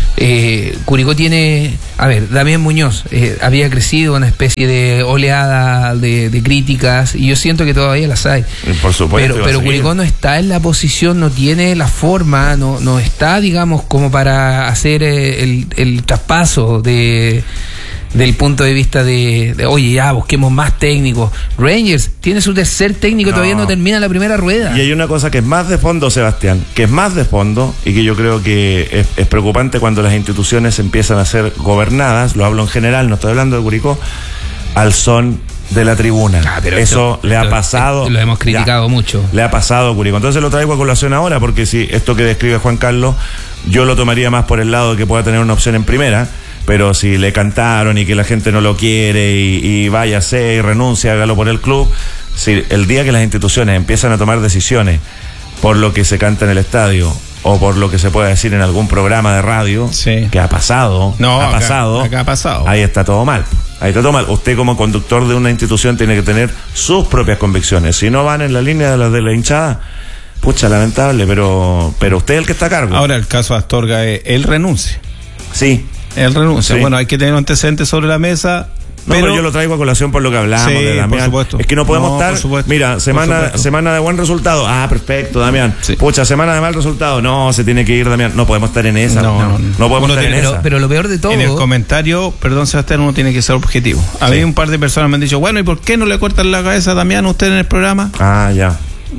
Eh, Curicó tiene, a ver, Damián Muñoz eh, había crecido una especie de oleada de, de críticas, y yo siento que todavía las hay. Por supuesto. Pero, pero Curicó no está en la posición, no tiene la forma, no, no está, digamos, como para hacer eh, el, el traspaso de... del punto de vista de, de, oye, ya, busquemos más técnicos. Rangers tiene su tercer técnico, no. todavía no termina la primera rueda. Y hay una cosa que es más de fondo, Sebastián, que es más de fondo y que yo creo que es, es preocupante cuando las instituciones empiezan a ser gobernadas, lo hablo en general, no estoy hablando de Curicó, al son de la tribuna. Ah, pero eso esto, le ha pasado. Lo hemos criticado ya, mucho. Le ha pasado a Curicó. Entonces lo traigo a colación ahora, porque si esto que describe Juan Carlos, yo lo tomaría más por el lado de que pueda tener una opción en primera. Pero si le cantaron y que la gente no lo quiere y, y váyase y renuncia, hágalo por el club. Si el día que las instituciones empiezan a tomar decisiones por lo que se canta en el estadio o por lo que se puede decir en algún programa de radio, sí. que ha pasado, no, ha acá, pasado, acá ha pasado, ahí está todo mal. Ahí está todo mal. Usted como conductor de una institución tiene que tener sus propias convicciones. Si no van en la línea de las de la hinchada, pucha, lamentable, pero, pero usted es el que está a cargo. Ahora el caso de Astorga, él renuncia. Sí. Él renuncia. Sí. Bueno, hay que tener antecedentes sobre la mesa. No, pero, pero yo lo traigo a colación por lo que hablamos sí, de Damián. por supuesto. Es que no podemos no, estar. Mira, semana, semana de buen resultado. Ah, perfecto, Damián. Sí. Pucha, semana de mal resultado. No, se tiene que ir, Damián. No podemos estar en esa. No, no, no, no podemos estar tiene, en pero, esa. Pero lo peor de todo. En el comentario, perdón, Sebastián, uno tiene que ser objetivo. A mí sí. un par de personas me han dicho, bueno, ¿y por qué no le cortan la cabeza a Damián usted en el programa? Ah, ya.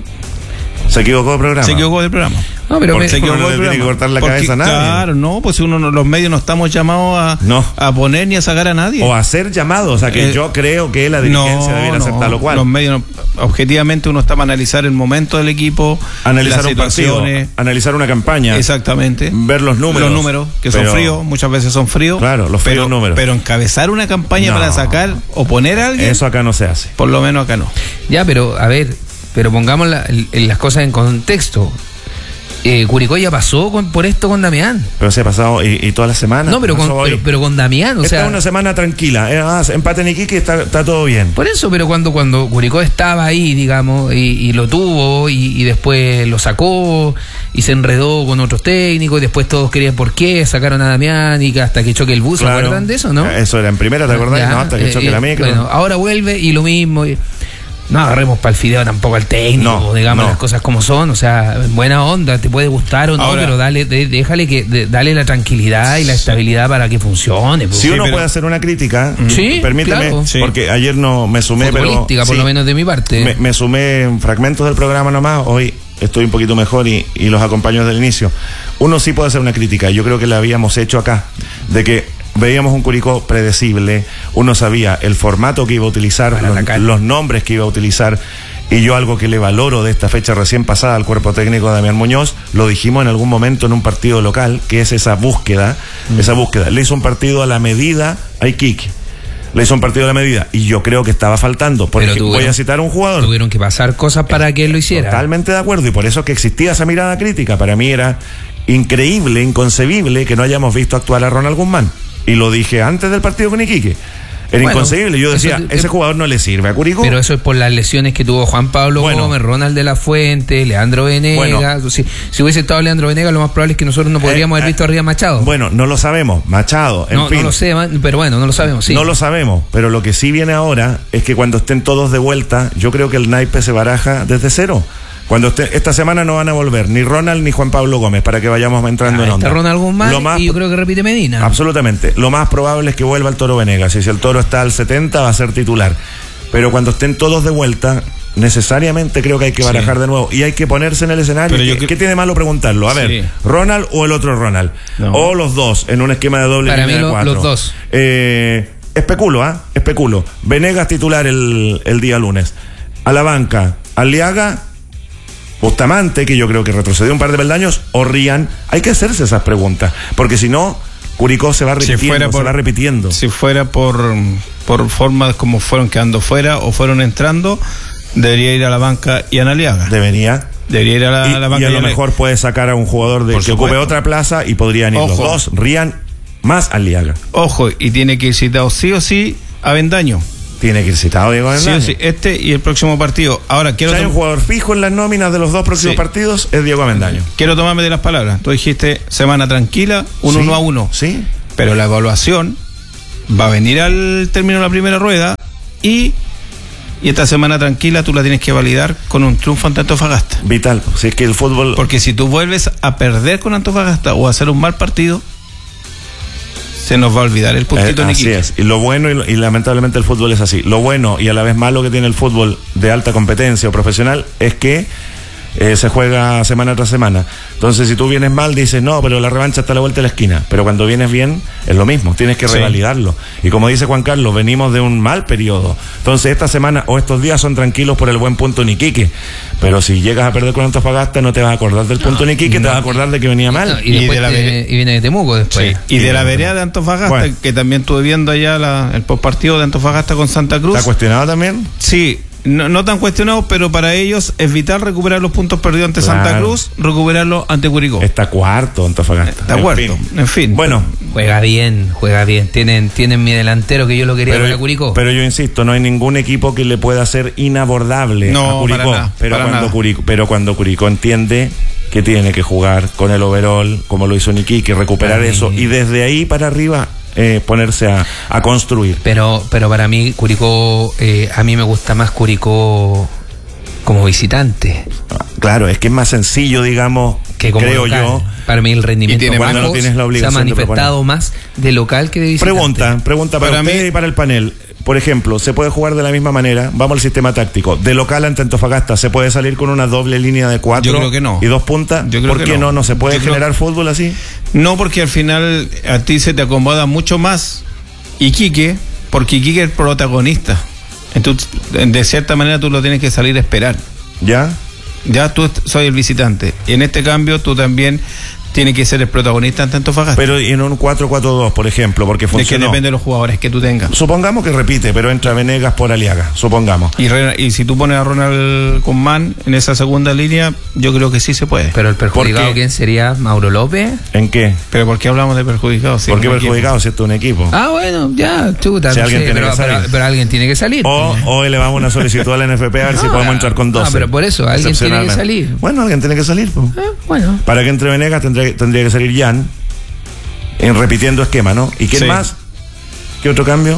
Se equivocó del programa. Se equivocó del programa. No, pero me, se equivocó no le tiene que cortar la Porque, cabeza a nadie. Claro, no, pues uno los medios no estamos llamados a, no. a poner ni a sacar a nadie. O a hacer llamados, o sea que eh, yo creo que la dirigencia no, debiera no, aceptar lo cual. Los medios, no, objetivamente uno está para analizar el momento del equipo, analizar un partido, analizar una campaña. Exactamente. Ver los números. Los números, que pero, son fríos, muchas veces son fríos. Claro, los fríos pero, números. Pero encabezar una campaña no. para sacar o poner a alguien. Eso acá no se hace. Por lo menos acá no. Ya, pero a ver, pero pongamos la, las cosas en contexto. Eh, Curicó ya pasó con, por esto con Damián. Pero se ha pasado y, y toda la semana. No, pero con, pero, pero con Damián, o Esta sea. es una semana tranquila. Eh, ah, empate en Iquique, está, está todo bien. Por eso, pero cuando, cuando Curicó estaba ahí, digamos, y, y lo tuvo, y, y después lo sacó, y se enredó con otros técnicos, y después todos querían por qué, sacaron a Damián, y hasta que choque el bus, claro. ¿se acuerdan de eso, no? Eso era en primera, ¿te acordás? Ya, no, hasta que choque eh, la micro. Bueno, ahora vuelve y lo mismo. Y, no agarremos para el fideo tampoco al técnico, no, digamos no. las cosas como son, o sea, buena onda, te puede gustar o no, ahora, pero dale, de, déjale que de, dale la tranquilidad y la estabilidad para que funcione. Si sí, uno pero, puede hacer una crítica, sí, permíteme, claro. porque ayer no me sumé, pero por sí, lo menos de mi parte. Me, me sumé en fragmentos del programa nomás, hoy estoy un poquito mejor y, y los acompaño desde el inicio. Uno sí puede hacer una crítica, yo creo que la habíamos hecho acá, de que veíamos un Curicó predecible, uno sabía el formato que iba a utilizar, los, los nombres que iba a utilizar, y yo algo que le valoro de esta fecha recién pasada al cuerpo técnico de Damián Muñoz, lo dijimos en algún momento en un partido local, que es esa búsqueda, mm. esa búsqueda. Le hizo un partido a la medida a Iquique. Le hizo un partido a la medida y yo creo que estaba faltando, porque tuvieron, voy a citar a un jugador. Tuvieron que pasar cosas para que él lo hiciera. Totalmente de acuerdo, y por eso que existía esa mirada crítica. Para mí era increíble, inconcebible que no hayamos visto actuar a Ronald Guzmán. Y lo dije antes del partido con Iquique. Era bueno, inconcebible. Yo decía, eso, ese jugador no le sirve a Curicó. Pero eso es por las lesiones que tuvo Juan Pablo bueno, Gómez, Ronald de la Fuente, Leandro Venegas. Bueno, si, si hubiese estado Leandro Venegas, lo más probable es que nosotros no podríamos eh, haber visto arriba a Machado. Bueno, no lo sabemos. Machado, en no, fin. No lo sé, pero bueno, no lo sabemos. Sí. No lo sabemos. Pero lo que sí viene ahora es que cuando estén todos de vuelta, yo creo que el naipe se baraja desde cero. Cuando esté, esta semana no van a volver ni Ronald ni Juan Pablo Gómez, para que vayamos entrando ah, en onda. Está Ronald Guzmán Lo más, y yo creo que repite Medina. Absolutamente. Lo más probable es que vuelva el Toro Venegas. Y si el Toro está al setenta, va a ser titular. Pero cuando estén todos de vuelta, necesariamente creo que hay que barajar sí. de nuevo. Y hay que ponerse en el escenario. ¿Qué, que... ¿Qué tiene malo preguntarlo? A ver, sí. ¿Ronald o el otro Ronald? No. O los dos, en un esquema de doble Para línea mí de lo, cuatro. los dos. Eh, especulo, ¿ah? ¿eh? Especulo. Venegas titular el, el día lunes. A la banca, Aliaga, Bustamante, que yo creo que retrocedió un par de peldaños, o Rian. Hay que hacerse esas preguntas, porque si no, Curicó se va repitiendo, si fuera por, se va repitiendo. Si fuera por, por formas como fueron quedando fuera o fueron entrando, debería ir a la banca y a Aliaga. Debería. Debería ir a la, y, a la banca. Y a lo mejor puede sacar a un jugador de, que ocupe otra plaza y podrían ir Ojo. los dos, Rian más Aliaga. Ojo, y tiene que ir citado sí o sí a Vendaño. Tiene que ir citado Diego Avendaño. Sí, sí, este y el próximo partido. Ahora quiero. Si hay un jugador fijo en las nóminas de los dos próximos sí. partidos, es Diego Avendaño. Quiero tomarme de las palabras. Tú dijiste semana tranquila, uno sí, uno a uno. Sí. Pero la evaluación va a venir al término de la primera rueda y, y esta semana tranquila tú la tienes que validar con un triunfo ante Antofagasta. Vital, si es que el fútbol. Porque si tú vuelves a perder con Antofagasta o a hacer un mal partido, se nos va a olvidar el puntito eh, en Así es. Y lo bueno, y, y lamentablemente el fútbol es así. Lo bueno y a la vez malo que tiene el fútbol de alta competencia o profesional es que eh, se juega semana tras semana. Entonces, si tú vienes mal, dices, no, pero la revancha está a la vuelta de la esquina. Pero cuando vienes bien, es lo mismo. Tienes que sí. revalidarlo. Y como dice Juan Carlos, venimos de un mal periodo. Entonces, esta semana o estos días son tranquilos por el buen punto en Iquique. Pero si llegas a perder con Antofagasta, no te vas a acordar del punto no, en Iquique, no, te vas a acordar de que venía mal. No, y, y, de la te, y viene de Temuco después. Sí. Y de la vereda de Antofagasta, bueno. que también estuve viendo allá la, el postpartido de Antofagasta con Santa Cruz. ¿Está cuestionado también? Sí. No, no tan cuestionado, pero para ellos es vital recuperar los puntos perdidos ante claro. Santa Cruz, recuperarlos ante Curicó. Está cuarto Antofagasta. Está en cuarto, fin. en fin. Bueno. Juega bien, juega bien. Tienen, tienen mi delantero que yo lo quería para Curicó. Pero yo insisto, no hay ningún equipo que le pueda ser inabordable no, a Curicó. Para nada, pero, para cuando nada. Curicó pero cuando Curicó entiende que tiene que jugar con el overall, como lo hizo Iquique, recuperar Ay. eso, y desde ahí para arriba Eh, ponerse a, a construir. Pero pero para mí Curicó, eh, a mí me gusta más Curicó como visitante. Claro, es que es más sencillo, digamos, que como creo local. yo. Para mí el rendimiento cuando no tienes la obligación se ha manifestado de más de local que de visitante. Pregunta, pregunta para, para usted mí... y para el panel. Por ejemplo, ¿se puede jugar de la misma manera? Vamos al sistema táctico. De local ante Antofagasta, ¿se puede salir con una doble línea de cuatro? Yo creo que no. ¿Y dos puntas? Yo creo ¿Por que qué no? no? ¿No se puede Yo generar creo... fútbol así? No, porque al final a ti se te acomoda mucho más Iquique, porque Iquique es el protagonista. Entonces, de cierta manera tú lo tienes que salir a esperar. ¿Ya? Ya tú soy el visitante. Y en este cambio tú también tienes que ser el protagonista ante Antofagasta. Pero en un cuatro cuatro dos, por ejemplo, porque funcionó. Es que depende de los jugadores que tú tengas. Supongamos que repite, pero entra Venegas por Aliaga, supongamos. Y, y si tú pones a Ronald Guzmán en esa segunda línea, yo creo que sí se puede. Pero el perjudicado, ¿quién sería? ¿Mauro López? ¿En qué? ¿Pero por qué hablamos de perjudicados? Si ¿Por qué perjudicados si esto es un equipo? Ah, bueno, ya, chuta. Si no alguien sé, tiene pero, que salir. Pero, pero alguien tiene que salir. O, o elevamos una solicitud a la N F P a ver no, si podemos entrar con doce. No, pero por eso, alguien tiene que salir. Bueno, alguien tiene que salir. Pues. Ah, bueno. Para que entre Venegas tendría, tendría que salir Jan, en repitiendo esquema, ¿no? ¿Y quién sí. más? ¿Qué otro cambio?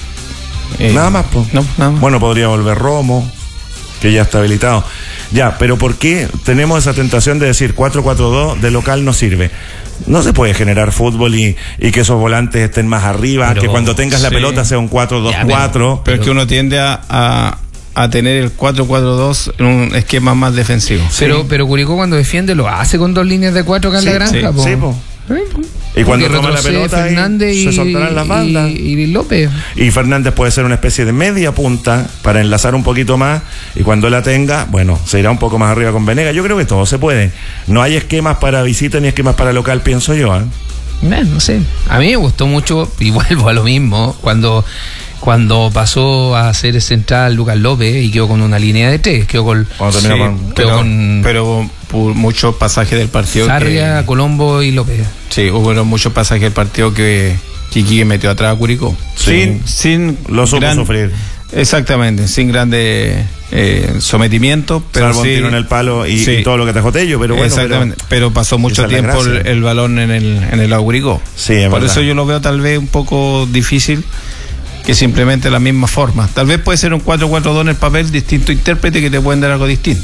Eh, nada más, pues. No, nada más. Bueno, podría volver Romo, que ya está habilitado. Ya, pero ¿por qué tenemos esa tentación de decir cuatro cuatro dos de local no sirve? No se puede generar fútbol y, y que esos volantes estén más arriba, pero, que cuando tengas sí. la pelota sea un cuatro dos cuatro. Pero, pero es que uno tiende a, a, a tener el cuatro cuatro dos en un esquema más defensivo. Pero, sí. pero Curicó cuando defiende lo hace con dos líneas de cuatro acá en sí, la granja. Sí, sí, po. Y cuando toma la pelota Fernández y, y, se soltarán las bandas. Y, y López. Y Fernández puede ser una especie de media punta para enlazar un poquito más, y cuando la tenga, bueno, se irá un poco más arriba con Venegas. Yo creo que todo se puede. No hay esquemas para visita ni esquemas para local, pienso yo. ¿eh? Eh, no sé. A mí me gustó mucho, y vuelvo a lo mismo, cuando cuando pasó a ser central Lucas López y quedó con una línea de tres, quedó con, sí, con, pero, quedó con pero por muchos pasajes del partido Sarria, que, Colombo y López. Sí, hubo muchos pasajes del partido que Iquique metió atrás a Curicó. Sí, sin, sin lo supo gran, sufrir. Exactamente, sin grande eh, sometimiento, pero salvo sí, un tiro en el palo y, sí. y todo lo que te Jotello, pero bueno. Exactamente, pero, pero pasó mucho tiempo el, el balón en el en el Curicó. Sí, es Por verdad. eso yo lo veo tal vez un poco difícil que simplemente la misma forma. Tal vez puede ser un cuatro cuatro dos en el papel, distinto intérprete que te pueden dar algo distinto.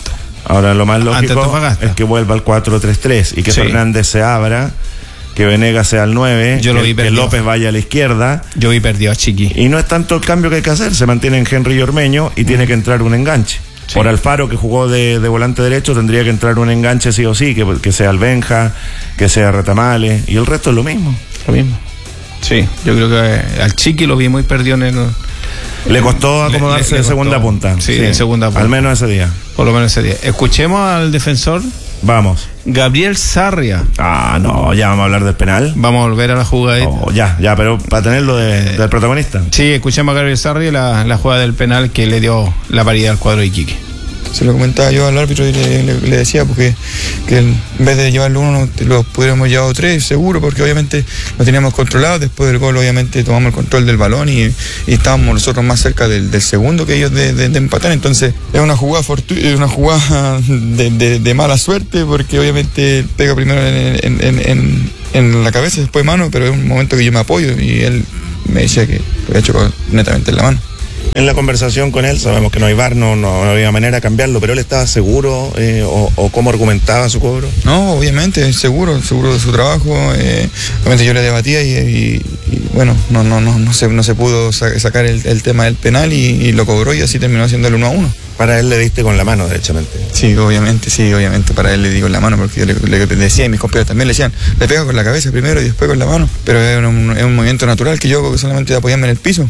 Ahora lo más lógico es que vuelva al cuatro tres tres y que sí. Fernández se abra, que Venegas sea el nueve, Yo lo vi que, que López vaya a la izquierda. Yo vi perdido a Chiqui. Y no es tanto el cambio que hay que hacer, se mantienen Henry y Ormeño y mm. tiene que entrar un enganche. Sí. Por Alfaro, que jugó de, de volante derecho, tendría que entrar un enganche sí o sí, que, que sea Albenja, que sea Retamales, y el resto es lo mismo. Lo mismo. Sí, yo creo que al Chiqui lo vi muy perdido en el... Le costó acomodarse le, le, le de segunda costó, punta. Sí, de segunda punta. Al menos ese día. Por lo menos ese día. Escuchemos al defensor. Vamos. Gabriel Sarria. Ah, no, ya vamos a hablar del penal. Vamos a volver a la jugada. Oh, ya, ya, pero para tenerlo de, del protagonista. Sí, escuchemos a Gabriel Sarria, la, la jugada del penal que le dio la paridad al cuadro de Iquique. Se lo comentaba yo al árbitro y le, le, le decía porque que en vez de llevarlo uno lo pudiéramos llevar tres seguro, porque obviamente lo teníamos controlado. Después del gol obviamente tomamos el control del balón y, y estábamos nosotros más cerca del, del segundo que ellos de, de, de empatar. Entonces es una jugada fortu una jugada de, de, de mala suerte, porque obviamente pega primero en, en, en, en, en la cabeza, después mano, pero es un momento que yo me apoyo y él me decía que lo había hecho netamente en la mano. En la conversación con él, sabemos que no hay V A R, no, no, no había manera de cambiarlo, pero él estaba seguro eh, o, o cómo argumentaba su cobro. No, obviamente, seguro, seguro de su trabajo. Eh, obviamente yo le debatía y, y, y bueno, no, no, no, no, se, no se pudo sacar el, el tema del penal y, y lo cobró y así terminó haciendo el uno a uno. Para él le diste con la mano, derechamente. Sí, obviamente, sí, obviamente para él le di con la mano, porque yo le, le decía y mis compañeros también le decían, le pega con la cabeza primero y después con la mano, pero es un, es un movimiento natural que yo solamente de apoyarme en el piso.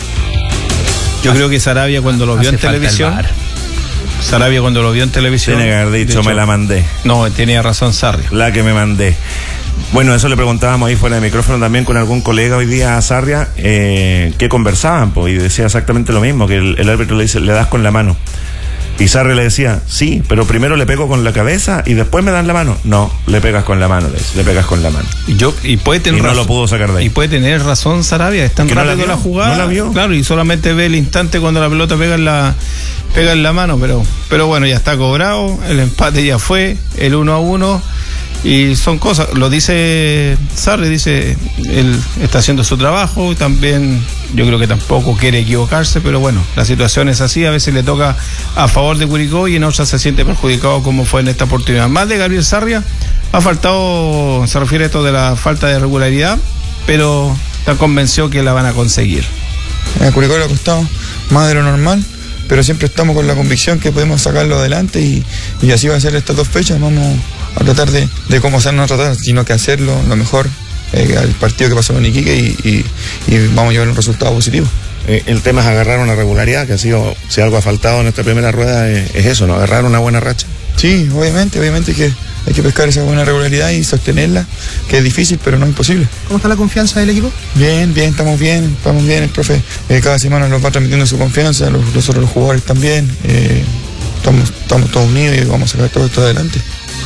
Yo creo que Sarabia cuando lo vio en televisión, Sarabia cuando lo vio en televisión, tiene que haber dicho, dicho me la mandé. No, tenía razón Sarria. La que me mandé. Bueno, eso le preguntábamos ahí fuera de micrófono también con algún colega hoy día a Sarria, eh, ¿qué conversaban? Pues, y decía exactamente lo mismo, que el, el árbitro le dice, le das con la mano. Y Sarria le decía, sí, pero primero le pego con la cabeza y después me dan la mano. No, le pegas con la mano, le, dice, le pegas con la mano. Y yo y puede tener y no razón, lo pudo sacar de ahí. Y puede tener razón Sarabia, es tan que rápido no la, la jugada. No la vio. Claro, y solamente ve el instante cuando la pelota pega en la pega en la mano, pero pero bueno, ya está cobrado, el empate ya fue, el uno a uno. Y son cosas, lo dice Sarri, dice, él está haciendo su trabajo, y también yo creo que tampoco quiere equivocarse, pero bueno, la situación es así, a veces le toca a favor de Curicó y en otras se siente perjudicado como fue en esta oportunidad. Más de Gabriel Sarria, ha faltado, se refiere a esto de la falta de regularidad, pero está convencido que la van a conseguir. A Curicó le ha costado más de lo normal, pero siempre estamos con la convicción que podemos sacarlo adelante y, y así va a ser estas dos fechas. Vamos a tratar de, de cómo hacer, no tratar, sino que hacerlo lo mejor eh, al partido que pasó con Iquique y, y, y vamos a llevar un resultado positivo. Eh, el tema es agarrar una regularidad, que ha sido, si algo ha faltado en esta primera rueda es, es eso, ¿no? Agarrar una buena racha. Sí, obviamente, obviamente que hay que pescar esa buena regularidad y sostenerla, que es difícil, pero no imposible. ¿Cómo está la confianza del equipo? Bien, bien, estamos bien, estamos bien, el profe eh, cada semana nos va transmitiendo su confianza, los, los otros los jugadores también, eh, estamos, estamos todos unidos y vamos a sacar todo esto adelante.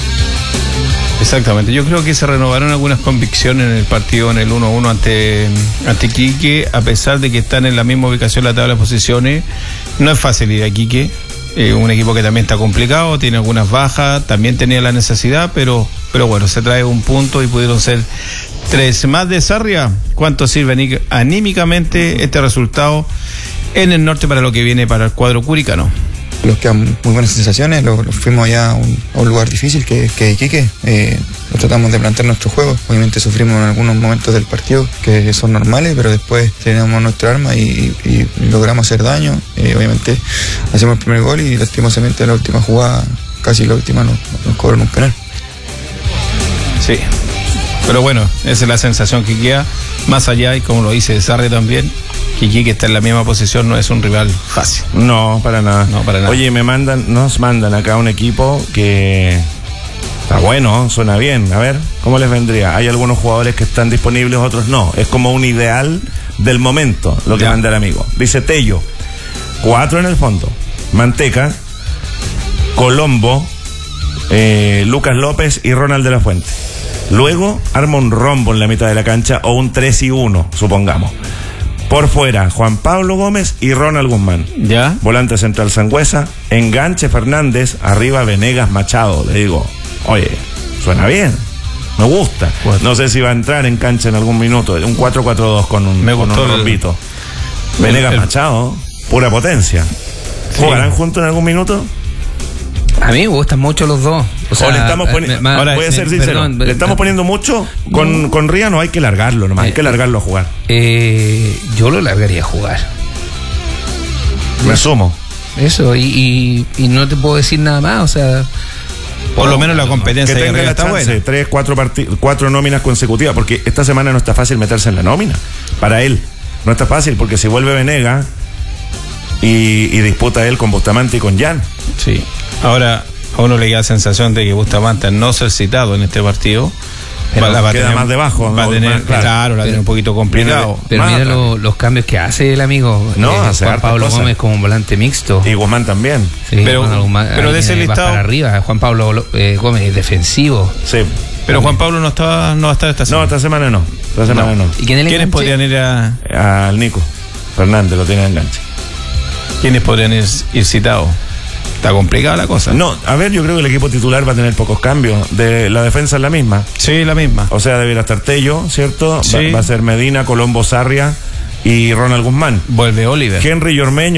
Exactamente, yo creo que se renovaron algunas convicciones en el partido en el uno a uno ante, ante Iquique, a pesar de que están en la misma ubicación en la tabla de posiciones. No es fácil ir a Iquique, eh, un equipo que también está complicado, tiene algunas bajas, también tenía la necesidad, pero, pero bueno, se trae un punto y pudieron ser tres. Más de Sarria, ¿cuánto sirve anímicamente este resultado en el norte para lo que viene para el cuadro curicano? Los que han muy buenas sensaciones, los, los fuimos allá a un, a un lugar difícil que, que Iquique, eh, lo tratamos de plantear nuestro juego, obviamente sufrimos en algunos momentos del partido que son normales, pero después tenemos nuestra arma y, y, y logramos hacer daño, eh, obviamente hacemos el primer gol y lastimosamente en la última jugada, casi la última, nos, nos cobran un penal. Sí, pero bueno, esa es la sensación que queda, más allá, y como lo dice Sarri también, que Iquique está en la misma posición, no es un rival fácil. No, para nada. No, para nada. Oye, me mandan, nos mandan acá un equipo que está bueno, suena bien. A ver, ¿cómo les vendría? Hay algunos jugadores que están disponibles, otros no. Es como un ideal del momento, lo que ya manda el amigo. Dice Tello, cuatro en el fondo. Manteca, Colombo, eh, Lucas López y Ronald de la Fuente. Luego arma un rombo en la mitad de la cancha o un tres y uno, supongamos. Por fuera, Juan Pablo Gómez y Ronald Guzmán. Ya. Volante central Sangüesa. Enganche Fernández. Arriba Venegas Machado. Le digo, oye, suena bien. Me gusta. Cuatro. No sé si va a entrar en cancha en algún minuto. Un cuatro cuatro dos con un, Me con gustó un rombito. El, Venegas el, Machado, pura potencia. Sí. ¿Jugarán juntos en algún minuto? A mí me gustan mucho los dos. O, sea, o le estamos poniendo, ahora voy a ser sincero, perdón, le estamos poniendo mucho con, no. con Ría, no hay que largarlo nomás, eh, hay que largarlo a jugar. Eh, yo lo largaría a jugar. Me asumo. Eso, y, y, y no te puedo decir nada más, o sea... Por lo menos la competencia que tenga la está chance, buena. Tres, cuatro, cuatro nóminas consecutivas, porque esta semana no está fácil meterse en la nómina. Para él no está fácil, porque si vuelve Venega y, y disputa él con Bustamante y con Jan. Sí. Ahora, a uno le da la sensación de que Bustamante no ser citado en este partido. Pero va, va queda tener, más debajo. Va a tener, más, claro, claro la tiene un poquito complicado. Pero, pero mira lo, los cambios que hace el amigo. No, eh, hace Juan Pablo cosa. Gómez como un volante mixto. Y Guzmán también. Sí, pero bueno, Guzmán, pero de ese listado. Para arriba, Juan Pablo eh, Gómez es defensivo. Sí. Pero Juan Pablo no está, no va a estar esta semana. No, esta semana no. Esta semana no. no. ¿Y quién ¿Quiénes podrían ir a...? Al Nico Fernández, lo tiene en enganche. ¿Quiénes podrían ir, ir citados? Está complicada la cosa. No, a ver, yo creo que el equipo titular va a tener pocos cambios. De la defensa es la misma. Sí, la misma. O sea, debiera estar Tello, ¿cierto? Sí. Va, va a ser Medina, Colombo, Sarria y Ronald Guzmán. Vuelve Oliver. Henry y Ormeño